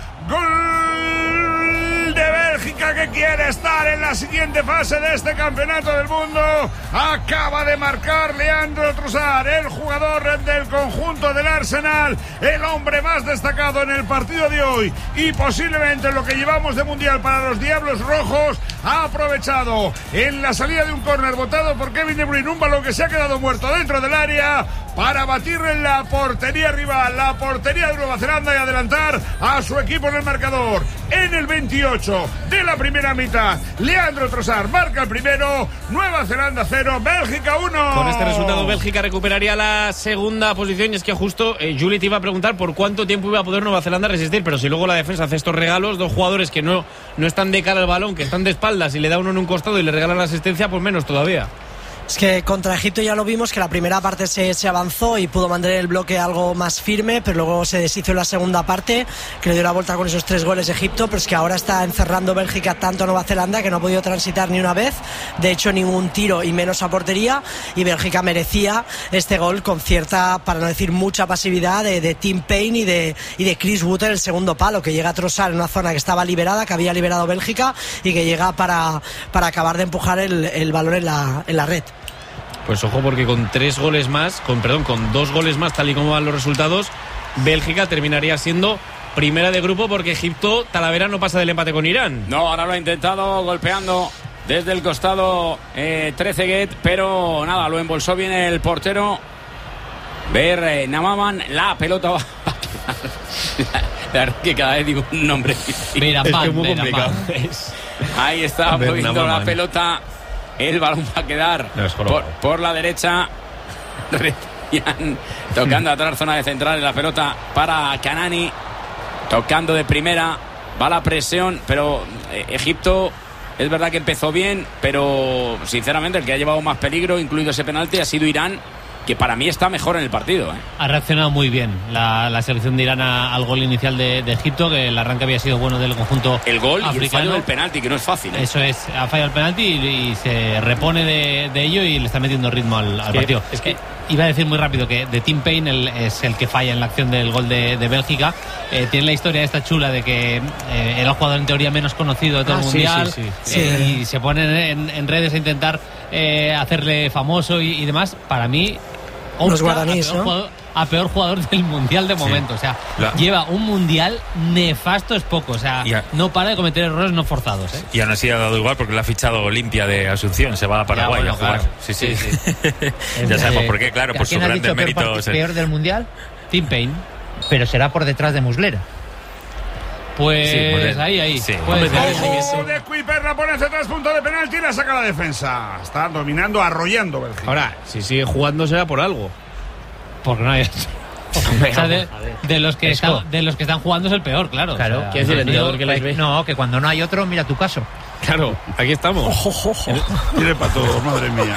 Gol de Bélgica, que quiere estar en la siguiente fase de este campeonato del mundo. Acaba de marcar Leandro Trossard, el jugador del conjunto del Arsenal, el hombre más destacado en el partido de hoy y posiblemente lo que llevamos de mundial para los Diablos Rojos. Ha aprovechado en la salida de un córner botado por Kevin De Bruyne un balón que se ha quedado muerto dentro del área para batir en la portería rival, la portería de Nueva Zelanda, y adelantar a su equipo en el marcador. En el veintiocho de la primera mitad, Leandro Trossard marca el primero. Nueva Zelanda cero, Bélgica uno. Con este resultado, Bélgica recuperaría la segunda posición. Y es que justo eh, Juli te iba a preguntar por cuánto tiempo iba a poder Nueva Zelanda resistir, pero si luego la defensa hace estos regalos, dos jugadores que no, no están de cara al balón, que están de espaldas, y le da uno en un costado y le regalan la asistencia, pues menos todavía. Es que contra Egipto ya lo vimos, que la primera parte se, se avanzó y pudo mantener el bloque algo más firme, pero luego se deshizo en la segunda parte, que le dio la vuelta con esos tres goles Egipto, pero es que ahora está encerrando Bélgica tanto a Nueva Zelanda que no ha podido transitar ni una vez, de hecho ningún tiro y menos a portería, y Bélgica merecía este gol con cierta, para no decir mucha pasividad de, de Tim Payne y de, y de Chris Wood en el segundo palo, que llega a trozar en una zona que estaba liberada, que había liberado Bélgica, y que llega para, para acabar de empujar el, el balón en la, en la red. Pues ojo, porque con tres goles más, con perdón, con dos goles más, tal y como van los resultados, Bélgica terminaría siendo primera de grupo, porque Egipto, Talavera, no pasa del empate con Irán. No, ahora lo ha intentado golpeando desde el costado eh, Trezeguet, pero nada, lo embolsó bien el portero. Ver eh, Namaman, la pelota va. La verdad que cada vez digo un nombre. Mira, es que muy complicado. Ahí está, moviendo la pelota. El balón va a quedar no, por, por la derecha. Recién tocando atrás, zona de central, la pelota para Kanani. Tocando de primera. Va la presión, pero eh, Egipto es verdad que empezó bien, pero sinceramente el que ha llevado más peligro, incluido ese penalti, ha sido Irán, que para mí está mejor en el partido. ¿eh? Ha reaccionado muy bien la, la selección de Irán a, al gol inicial de, de Egipto, que el arranque había sido bueno del conjunto el gol africano. Y el fallo del penalti, que no es fácil. ¿eh? Eso es, ha fallado el penalti y, y se repone de, de ello y le está metiendo ritmo al, al es que, partido. Es que... Eh, iba a decir muy rápido que de Tim Payne el, es el que falla en la acción del gol de, de Bélgica. Eh, tiene la historia esta chula de que eh, era el jugador en teoría menos conocido de todo ah, el mundial, sí, sí, sí. Eh, Sí. y se ponen en, en redes a intentar eh, hacerle famoso y, y demás. Para mí, los guaraníes, a peor, ¿no? jugador, a peor jugador del mundial de momento. Sí. O sea, la... lleva un mundial nefasto, es poco. O sea, a... no para de cometer errores no forzados. ¿eh? Y aún así ha dado igual porque lo ha fichado Olimpia de Asunción. Se va a Paraguay ya, bueno, a jugar. Claro. Sí, sí, sí. sí. Ya sabemos por qué, claro, por sus grandes méritos. ¿Peor, peor del mundial? Tim Payne. Pero será por detrás de Muslera. Pues, sí, pues ahí, ahí. Sí. Pues Ojo de Kuiper, la pone hacia tres puntos de penalti y la saca la defensa. Está dominando, arrollando Bélgica. Ahora, si sigue jugando será por algo. Porque no hay... O sea, de, de, los que está, de los que están jugando es el peor, claro. Claro. O sea, ¿Quién es el entrenador que les ve? No, que cuando no hay otro, mira tu caso. Claro, aquí estamos. Ojo, ojo, ojo. Tiene para todos, madre mía.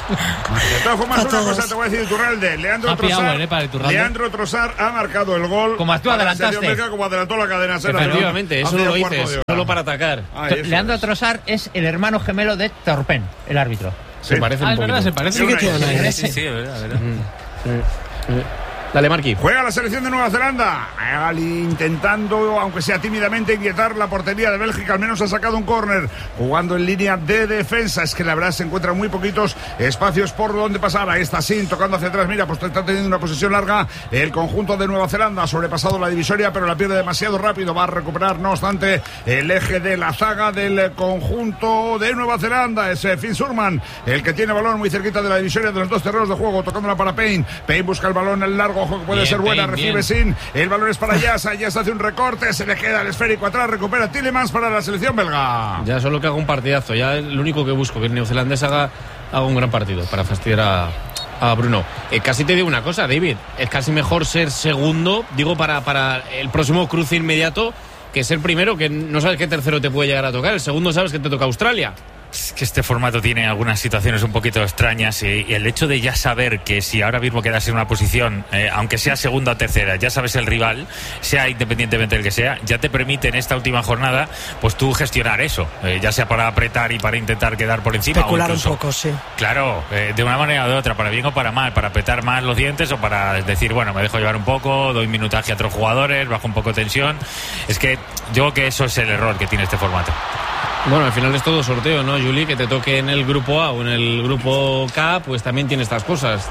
De todas formas, una cosa te voy a decir, Iturralde. Leandro Trossard, eh, Leandro Trossard ha marcado el gol. Como tú adelantaste. Merca, como adelantó la cadena. Efectivamente, eso no lo dices, solo para atacar. Ah, Leandro es. Trossard es el hermano gemelo de Torpen, el árbitro. Se sí. parece ah, un es verdad, se parece. Sí, que tiene. Sí, sí, es verdad, verdad. Sí. Sí. Dale, Marqui. Juega la selección de Nueva Zelanda. Intentando, aunque sea tímidamente, inquietar la portería de Bélgica. Al menos ha sacado un córner. Jugando en línea de defensa. Es que la verdad se encuentran muy poquitos espacios por donde pasar. Ahí está Sin tocando hacia atrás. Mira, pues está teniendo una posesión larga. El conjunto de Nueva Zelanda ha sobrepasado la divisoria, pero la pierde demasiado rápido. Va a recuperar, no obstante, el eje de la zaga del conjunto de Nueva Zelanda. Es Finn Surman el que tiene balón muy cerquita de la divisoria de los dos terrenos de juego. Tocándola para Payne. Payne busca el balón en el largo. Ojo que puede bien, ser buena, Payne, recibe bien. Sin, el balón es para Yasa, Yasa hace un recorte, se le queda el esférico atrás, recupera Tielemans para la selección belga. Ya solo que haga un partidazo, ya lo único que busco, que el neozelandés haga, haga un gran partido para fastidiar a, a Bruno. Eh, casi te digo una cosa, David, es casi mejor ser segundo, digo para, para el próximo cruce inmediato, que ser primero, que no sabes qué tercero te puede llegar a tocar, el segundo sabes que te toca Australia. Es que este formato tiene algunas situaciones un poquito extrañas y, y el hecho de ya saber que si ahora mismo quedas en una posición, eh, aunque sea segunda o tercera, ya sabes el rival, sea independientemente del que sea, ya te permite en esta última jornada pues tú gestionar eso, eh, ya sea para apretar y para intentar quedar por encima. Especular o incluso, un poco, sí. Claro, eh, de una manera o de otra, para bien o para mal, para apretar más los dientes o para decir, bueno, me dejo llevar un poco, doy minutaje a otros jugadores, bajo un poco de tensión. Es que yo creo que eso es el error que tiene este formato. Bueno, al final es todo sorteo, ¿no, Juli? Que te toque en el grupo A o en el grupo K, pues también tiene estas cosas.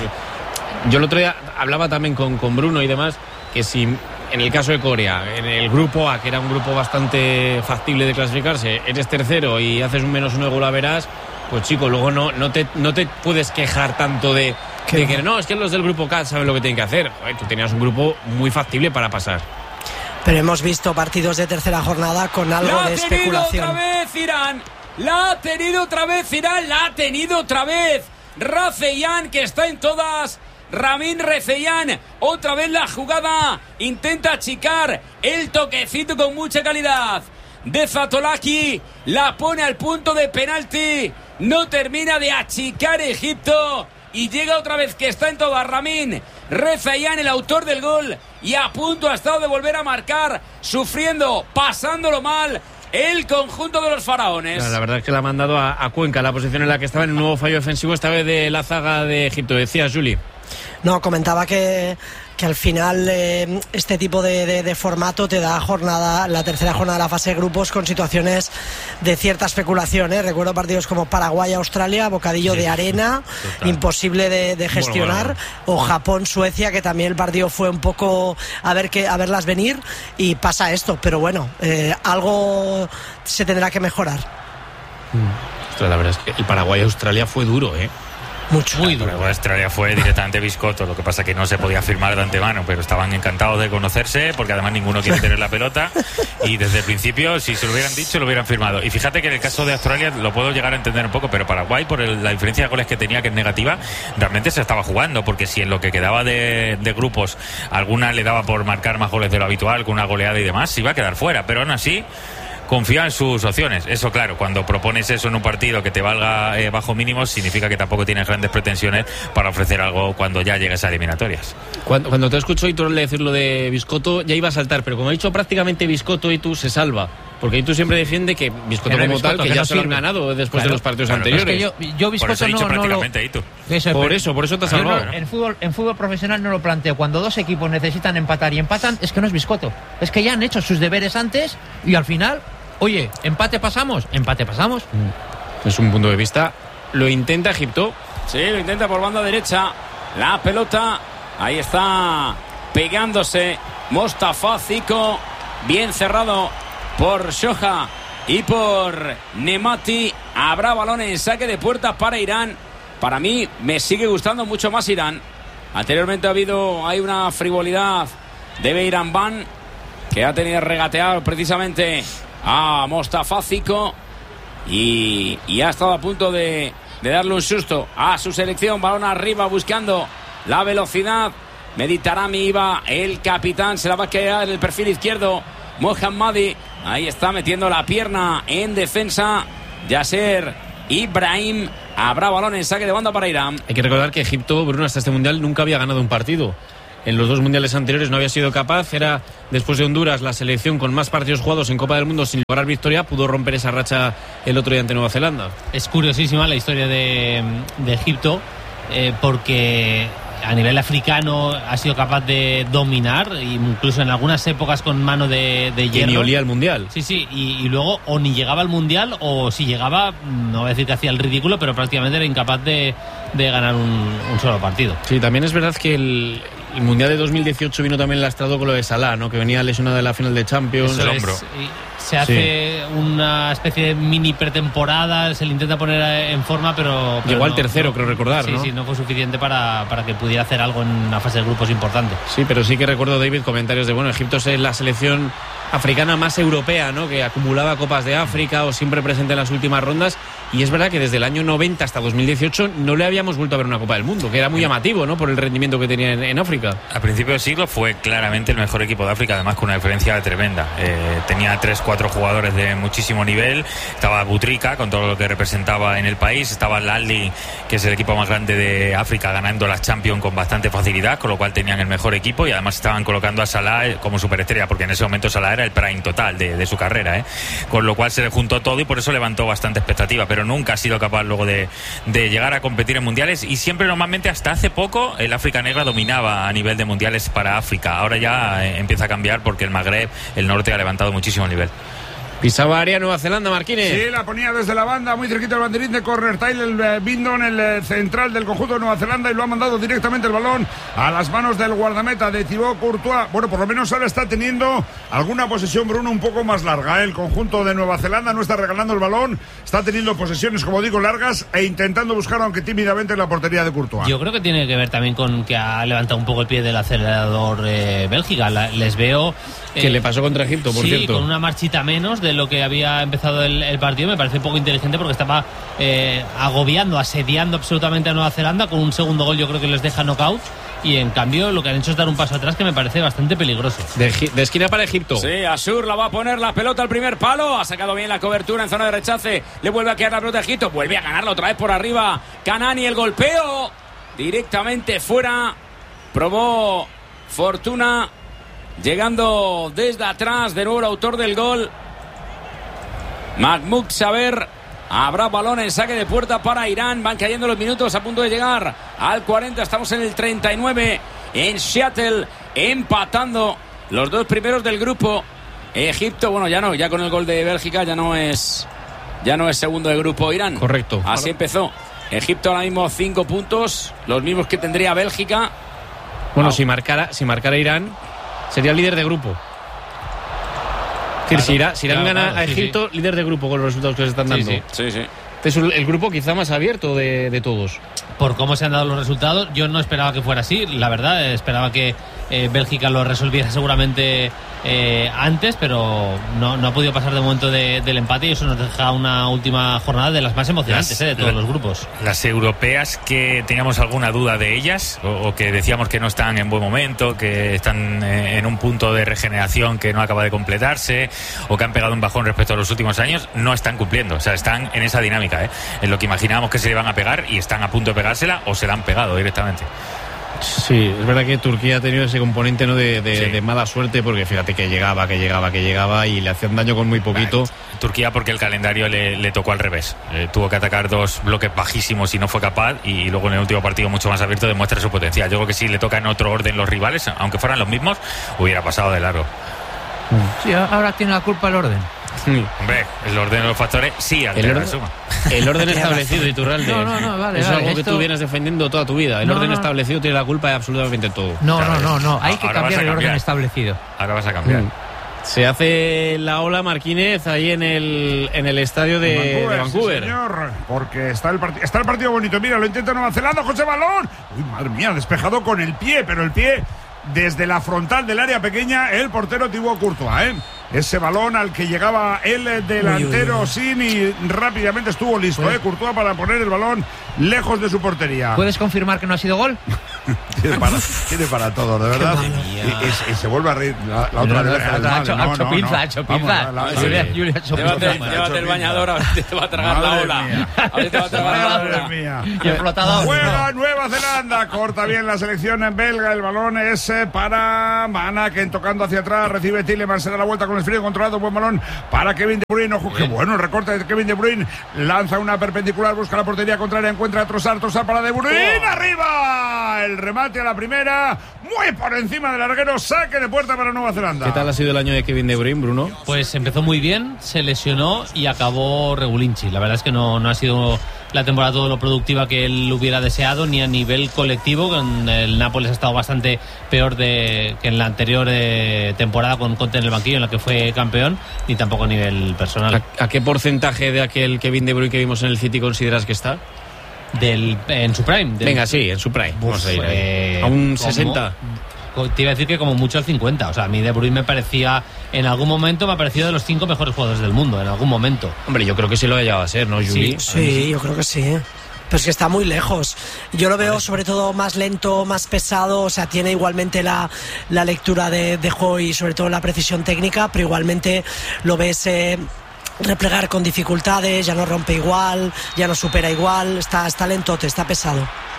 Yo el otro día hablaba también con, con Bruno y demás, que si en el caso de Corea, en el grupo A, que era un grupo bastante factible de clasificarse, eres tercero y haces un menos uno de golaveras, pues chico, luego no, no, te, no te puedes quejar tanto de, de que no, es que los del grupo K saben lo que tienen que hacer. Joder, tú tenías un grupo muy factible para pasar. Pero hemos visto partidos de tercera jornada con algo de especulación. La ha tenido otra vez Irán. La ha tenido otra vez Irán. La ha tenido otra vez Rafeyan, que está en todas. Ramin Rafeyan. Otra vez la jugada. Intenta achicar el toquecito con mucha calidad de Zatolaki. La pone al punto de penalti. no termina de achicar Egipto y llega otra vez que está en toda Ramin Rezaeian, el autor del gol, y a punto ha estado de volver a marcar, sufriendo, pasándolo mal el conjunto de los faraones. La verdad es que la ha mandado a, a Cuenca, la posición en la que estaba, en un nuevo fallo defensivo, esta vez de la zaga de Egipto. Decías, Juli. No, comentaba que, que al final eh, este tipo de, de, de formato te da jornada, la tercera jornada de la fase de grupos con situaciones de cierta especulación, ¿eh? Recuerdo partidos como Paraguay-Australia, bocadillo sí, de arena, total. Imposible de, de gestionar, bueno, bueno. O Japón-Suecia, que también el partido fue un poco a ver que a verlas venir, y pasa esto, pero bueno, eh, algo se tendrá que mejorar. Ostras, la verdad es que el Paraguay-Australia fue duro, ¿eh? Mucho. Muy duro. Australia fue directamente biscotto, lo que pasa que no se podía firmar de antemano, pero estaban encantados de conocerse, porque además ninguno quiere tener la pelota, y desde el principio, si se lo hubieran dicho, lo hubieran firmado. Y fíjate que en el caso de Australia lo puedo llegar a entender un poco, pero Paraguay, por el, la diferencia de goles que tenía, que es negativa, realmente se estaba jugando, porque si en lo que quedaba de, de grupos alguna le daba por marcar más goles de lo habitual, con una goleada y demás, se iba a quedar fuera, pero aún así confía en sus opciones. Eso, claro, cuando propones eso en un partido que te valga eh, bajo mínimos, significa que tampoco tienes grandes pretensiones para ofrecer algo cuando ya llegues a eliminatorias. Cuando, cuando te escucho Hitor decir lo de Biscotto, ya iba a saltar, pero como ha dicho prácticamente Biscotto, Itu se salva. Porque Itu siempre defiende que Biscotto como Biscotto, tal, que, que ya no se lo han ganado después claro, de los partidos claro, anteriores. Es que yo, yo Biscotto por eso he dicho no, prácticamente no lo... Itu. Eso, por eso, por eso te has salvado. No, en, fútbol, en fútbol profesional no lo planteo. Cuando dos equipos necesitan empatar y empatan, es que no es Biscotto. Es que ya han hecho sus deberes antes y al final... Oye, ¿empate pasamos? ¿Empate pasamos? Es un punto de vista. ¿Lo intenta Egipto? Sí, lo intenta por banda derecha. La pelota, ahí está pegándose Mostafa Zico. Bien cerrado por Shoja y por Nemati. Habrá balón en saque de puerta para Irán. Para mí me sigue gustando mucho más Irán. Anteriormente ha habido, hay una frivolidad de Beiran Ban, que ha tenido regatear precisamente a Mostafa Zico y, y ha estado a punto de, de darle un susto a su selección. Balón arriba buscando la velocidad. Meditarami iba el capitán, se la va a quedar el perfil izquierdo Mohammadi. Ahí está metiendo la pierna en defensa Yasser Ibrahim. Habrá balón en saque de banda para Irán. Hay que recordar que Egipto, Bruno, hasta este mundial nunca había ganado un partido. En los dos mundiales anteriores no había sido capaz. Era, después de Honduras, la selección con más partidos jugados en Copa del Mundo sin lograr victoria. Pudo romper esa racha el otro día ante Nueva Zelanda. Es curiosísima la historia de, de Egipto, eh, porque a nivel africano ha sido capaz de dominar, incluso en algunas épocas con mano de, de hierro. Que ni olía al mundial. Sí, sí, y, y luego o ni llegaba al mundial, o si llegaba, no voy a decir que hacía el ridículo, pero prácticamente era incapaz de, de ganar un, un solo partido. Sí, también es verdad que el... El Mundial de dos mil dieciocho vino también lastrado con lo de Salah, ¿no? Que venía lesionado de la final de Champions. Eso el es, hombro. Se hace sí. una especie de mini pretemporada, se le intenta poner en forma, pero... pero Llegó no, al tercero, no, creo recordar, sí, ¿no? Sí, sí, no fue suficiente para, para que pudiera hacer algo en una fase de grupos importante. Sí, pero sí que recuerdo, David, comentarios de, bueno, Egipto es la selección africana más europea, ¿no? Que acumulaba Copas de África o siempre presente en las últimas rondas. Y es verdad que desde el año noventa hasta dos mil dieciocho no le habíamos vuelto a ver una Copa del Mundo, que era muy llamativo, ¿no? Por el rendimiento que tenía en, en África. A principios del siglo fue claramente el mejor equipo de África, además con una diferencia tremenda. Eh, tenía tres, cuatro jugadores de muchísimo nivel. Estaba Butrika, con todo lo que representaba en el país. Estaba el Al-Ahly, que es el equipo más grande de África, ganando las Champions con bastante facilidad, con lo cual tenían el mejor equipo. Y además estaban colocando a Salah como superestrella, porque en ese momento Salah era el prime total de, de su carrera, ¿eh? Con lo cual se le juntó todo y por eso levantó bastante expectativa, pero nunca ha sido capaz luego de, de llegar a competir en mundiales, y siempre normalmente hasta hace poco el África negra dominaba a nivel de mundiales para África. Ahora ya eh, empieza a cambiar porque el Magreb, el norte, ha levantado muchísimo el nivel. Pisaba área Nueva Zelanda, Marquines. Sí, la ponía desde la banda, muy cerquita del banderín de corner. Tyler Bindon, el eh, central del conjunto de Nueva Zelanda, y lo ha mandado directamente el balón a las manos del guardameta de Thibaut Courtois. Bueno, por lo menos ahora está teniendo alguna posesión, Bruno, un poco más larga. El conjunto de Nueva Zelanda no está regalando el balón, está teniendo posesiones, como digo, largas e intentando buscar, aunque tímidamente, la portería de Courtois. Yo creo que tiene que ver también con que ha levantado un poco el pie del acelerador eh, Bélgica. La, les veo... Eh, que le pasó contra Egipto, por sí, cierto. Con una marchita menos de lo que había empezado el, el partido. Me parece un poco inteligente porque estaba eh, agobiando, asediando absolutamente a Nueva Zelanda. Con un segundo gol yo creo que les deja knockout. y en cambio lo que han hecho es dar un paso atrás que me parece bastante peligroso. De, de esquina para Egipto. Sí, Asur la va a poner la pelota al primer palo, ha sacado bien la cobertura en zona de rechace, le vuelve a quedar la pelota a Egipto, vuelve a ganarla otra vez por arriba, Kanani, el golpeo directamente fuera, probó Fortuna llegando desde atrás, de nuevo el autor del gol, Mahmoud Saber. Habrá balón en saque de puerta para Irán. Van cayendo los minutos, a punto de llegar al cuarenta. Estamos en el treinta y nueve en Seattle, empatando los dos primeros del grupo. Egipto, bueno, ya no, ya con el gol de Bélgica ya no es ya no es segundo de grupo Irán. Correcto. Así empezó. Egipto ahora mismo cinco puntos, los mismos que tendría Bélgica. Bueno, wow. si marcara, si marcara Irán, sería líder de grupo. Claro, si Irán, si Irán claro, gana claro, a Egipto, sí, sí. líder de grupo con los resultados que se están dando. Sí, sí. sí. Es el grupo quizá más abierto de, de todos. Por cómo se han dado los resultados, yo no esperaba que fuera así, la verdad, esperaba que eh, Bélgica lo resolviera seguramente eh, antes, pero no, no ha podido pasar de momento de, del empate, y eso nos deja una última jornada de las más emocionantes las, eh, de todos la, los grupos. Las europeas que teníamos alguna duda de ellas, o, o que decíamos que no están en buen momento, que están eh, en un punto de regeneración que no acaba de completarse, o que han pegado un bajón respecto a los últimos años, no están cumpliendo, o sea, están en esa dinámica, ¿eh? En lo que imaginábamos que se le iban a pegar, y están a punto de pegársela o se la han pegado directamente. Sí, es verdad que Turquía ha tenido ese componente, ¿no?, de, de, sí. de mala suerte, porque fíjate que llegaba, que llegaba, que llegaba y le hacían daño con muy poquito. Vale. Turquía porque el calendario le, le tocó al revés. Eh, tuvo que atacar dos bloques bajísimos y no fue capaz, y luego en el último partido mucho más abierto demuestra su potencial. Yo creo que si le toca en otro orden los rivales, aunque fueran los mismos, hubiera pasado de largo. Sí, ahora tiene la culpa el orden. Sí. Hombre, el orden de los factores sí altera el orden, la suma. El orden establecido, Iturralde. No, no, no, vale, es vale, algo esto... que tú vienes defendiendo toda tu vida. El no, orden no. establecido tiene la culpa de absolutamente todo. No, no, no, no. Hay que Ahora cambiar el cambiar. orden establecido. Ahora vas a cambiar. Mm. Se hace la ola Marquínez ahí en el en el estadio de Vancouver, de Vancouver. Sí, señor, porque está el, part- está el partido bonito. Mira, lo intenta Nueva Zelanda, José Balón. Uy, madre mía, despejado con el pie, pero el pie desde la frontal del área pequeña, el portero Thibaut Courtois, ¿eh? Ese balón al que llegaba el delantero uy, uy, uy. Sin y rápidamente estuvo listo, ¿eh? Courtois para poner el balón lejos de su portería. ¿Puedes confirmar que no ha sido gol? tiene, para, tiene para todo, de verdad. Y, y, y se vuelve a reír la, la otra vez. Ha hecho, no, hecho no, pinza, ha hecho pinza. Llévate el bañador, a ver si te va a tragar madre la ola. Mía. A ver si te va a tragar la ola. Mía. Y el flotador. Juega Nueva Zelanda, corta bien la selección en belga. El balón es para Manaken, tocando hacia atrás, recibe Tielemans, se da la vuelta con el frío controlado, buen balón para Kevin De Bruyne. Ojo, qué bueno el recorte de Kevin De Bruyne. Lanza una perpendicular, busca la portería contraria, encuentra a Trossard, Trossard para De Bruyne, oh. arriba. El remate a la primera, muy por encima del larguero, saque de puerta para Nueva Zelanda. ¿Qué tal ha sido el año de Kevin De Bruyne, Bruno? Pues empezó muy bien, se lesionó y acabó regulinchi. La verdad es que no, no ha sido la temporada todo lo productiva que él hubiera deseado, ni a nivel colectivo. Con el Nápoles ha estado bastante peor de, que en la anterior eh, temporada con Conte en el banquillo, en la que fue campeón, ni tampoco a nivel personal. ¿A, a qué porcentaje de aquel Kevin De Bruyne que vimos en el City consideras que está? Del, en su prime. Del... Venga, sí, en su prime. Uf, Vamos a ir eh, a un sesenta. Te iba a decir que como mucho al cincuenta. O sea, a mí De Bruyne me parecía, en algún momento me ha parecido de los cinco mejores jugadores del mundo, en algún momento. Hombre, yo creo que sí lo ha llegado a ser, ¿no, Juli? Sí, sí, yo creo que sí. Pero es que está muy lejos. Yo lo veo sobre todo más lento, más pesado. O sea, tiene igualmente la, la lectura de, de juego y sobre todo la precisión técnica, pero igualmente lo ves eh, replegar con dificultades, ya no rompe igual, ya no supera igual. Está, está lentote, está pesado.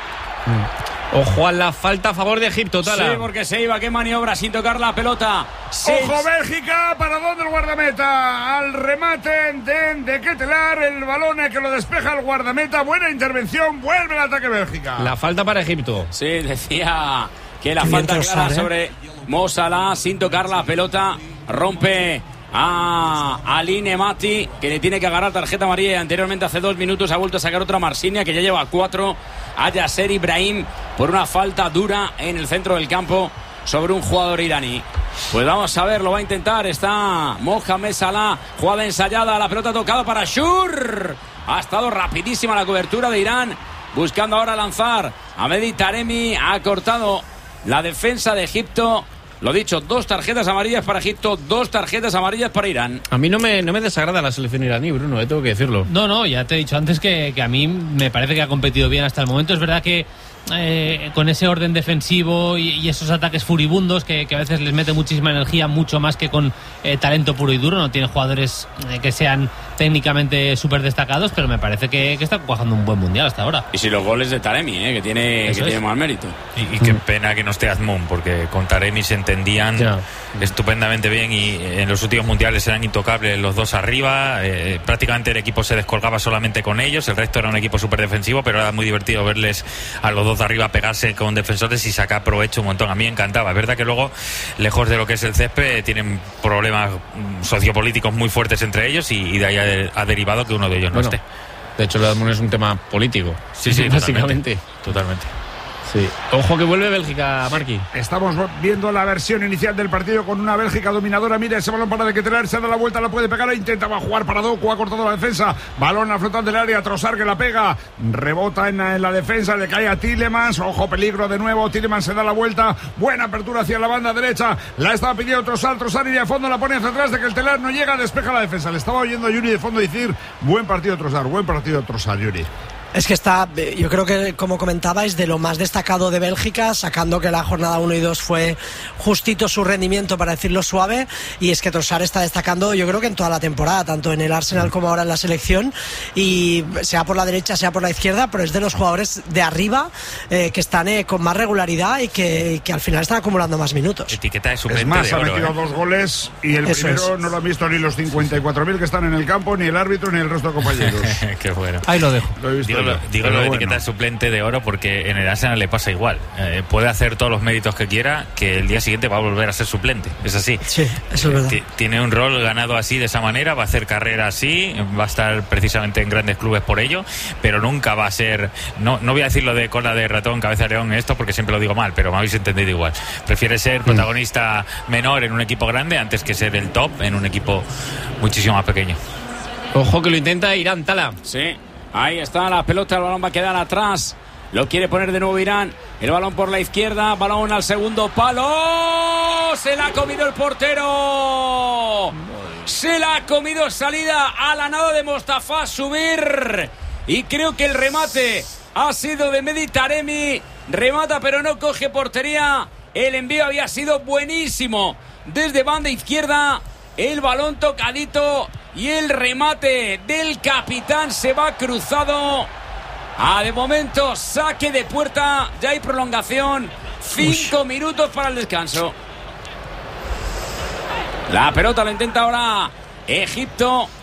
Mm. Ojo a la falta a favor de Egipto, Tala. Sí, porque se iba, qué maniobra sin tocar la pelota. Sí. Ojo Bélgica, ¿para dónde el guardameta? Al remate de, de Ketelar, el balón que lo despeja el guardameta. Buena intervención, vuelve el ataque Bélgica. La falta para Egipto. Sí, decía que la falta clara ¿eh? sobre Mo Salah sin tocar la pelota. Rompe a Ali Nemati, que le tiene que agarrar tarjeta amarilla. Anteriormente, hace dos minutos, ha vuelto a sacar otra Marsinia, que ya lleva cuatro. A Yasser Ibrahim por una falta dura en el centro del campo sobre un jugador iraní. Pues vamos a ver, lo va a intentar. Está Mohamed Salah, jugada ensayada, la pelota tocada para Shur. Ha estado rapidísima la cobertura de Irán, buscando ahora lanzar a Mehdi Taremi. Ha cortado la defensa de Egipto. Lo dicho, dos tarjetas amarillas para Egipto, dos tarjetas amarillas para Irán. A mí no me, no me desagrada la selección iraní, Bruno, eh, tengo que decirlo. No, no, ya te he dicho antes que, que a mí me parece que ha competido bien hasta el momento. Es verdad que eh, con ese orden defensivo y, y esos ataques furibundos que, que a veces les mete muchísima energía, mucho más que con eh, talento puro y duro. No tiene jugadores eh, que sean técnicamente súper destacados, pero me parece que, que está cuajando un buen mundial hasta ahora. Y si los goles de Taremi, eh, que tiene, que tiene más mérito. Y, y qué pena que no esté Azmoun, porque con Taremi se entendían ya. estupendamente bien, y en los últimos mundiales eran intocables los dos arriba. Eh, prácticamente el equipo se descolgaba solamente con ellos, el resto era un equipo súper defensivo, pero era muy divertido verles a los dos de arriba pegarse con defensores y sacar provecho un montón. A mí me encantaba. Es verdad que luego, lejos de lo que es el césped, tienen problemas sociopolíticos muy fuertes entre ellos, y, y de ahí ha, ha derivado que uno de ellos no bueno, esté. De hecho, lo de Azmoun es un tema político. Sí, sí, básicamente. Totalmente. totalmente. Sí. Ojo que vuelve Bélgica, Marqui. Estamos viendo la versión inicial del partido con una Bélgica dominadora. Mira ese balón para Dequeteler, se da la vuelta, la puede pegar, intentaba jugar para Doku, ha cortado la defensa. Balón a flotante del área, Trossard que la pega, rebota en la, en la defensa, le cae a Tielemans. Ojo, peligro de nuevo. Tielemans se da la vuelta, buena apertura hacia la banda derecha. La estaba pidiendo Trossard, Trossard iría a fondo, la pone hacia atrás, de que el Telar no llega, despeja la defensa. Le estaba oyendo a Yuri de fondo decir: buen partido Trossard, buen partido Trossard, Yuri. Es que está, yo creo que, como comentabais, de lo más destacado de Bélgica, sacando que la jornada uno y dos fue justito su rendimiento, para decirlo suave, y es que Trossard está destacando, yo creo que en toda la temporada, tanto en el Arsenal como ahora en la selección, y sea por la derecha, sea por la izquierda, pero es de los jugadores de arriba eh, que están eh, con más regularidad y que, que al final están acumulando más minutos. Etiqueta de suplente es más, de oro, ha metido ¿eh? dos goles, y el Eso primero es. no lo han visto ni los cincuenta y cuatro mil que están en el campo, ni el árbitro, ni el resto de compañeros. Qué bueno. Ahí lo dejo. Lo he visto. Digo, lo, digo lo de bueno. etiqueta de suplente de oro porque en el Arsenal le pasa igual. Eh, puede hacer todos los méritos que quiera, que el día siguiente va a volver a ser suplente. Es así. Sí, eso es verdad. Eh, tiene un rol ganado así, de esa manera, va a hacer carrera así, va a estar precisamente en grandes clubes por ello, pero nunca va a ser, no, no voy a decir lo de cola de ratón, cabeza de león, esto porque siempre lo digo mal, pero me habéis entendido igual. Prefiere ser protagonista menor en un equipo grande antes que ser el top en un equipo muchísimo más pequeño. Ojo que lo intenta Irán, Tala. Sí. Ahí está la pelota, el balón va a quedar atrás. Lo quiere poner de nuevo Irán. El balón por la izquierda, balón al segundo palo. Se la ha comido el portero. Se la ha comido, salida a la nada de Mostafa Subir. Y creo que el remate ha sido de Mehdi Taremi. Remata pero no coge portería. El envío había sido buenísimo. Desde banda izquierda, el balón tocadito. Y el remate del capitán se va cruzado. Ah, de momento, saque de puerta. Ya hay prolongación. Cinco Uy. minutos para el descanso. La pelota la intenta ahora Egipto.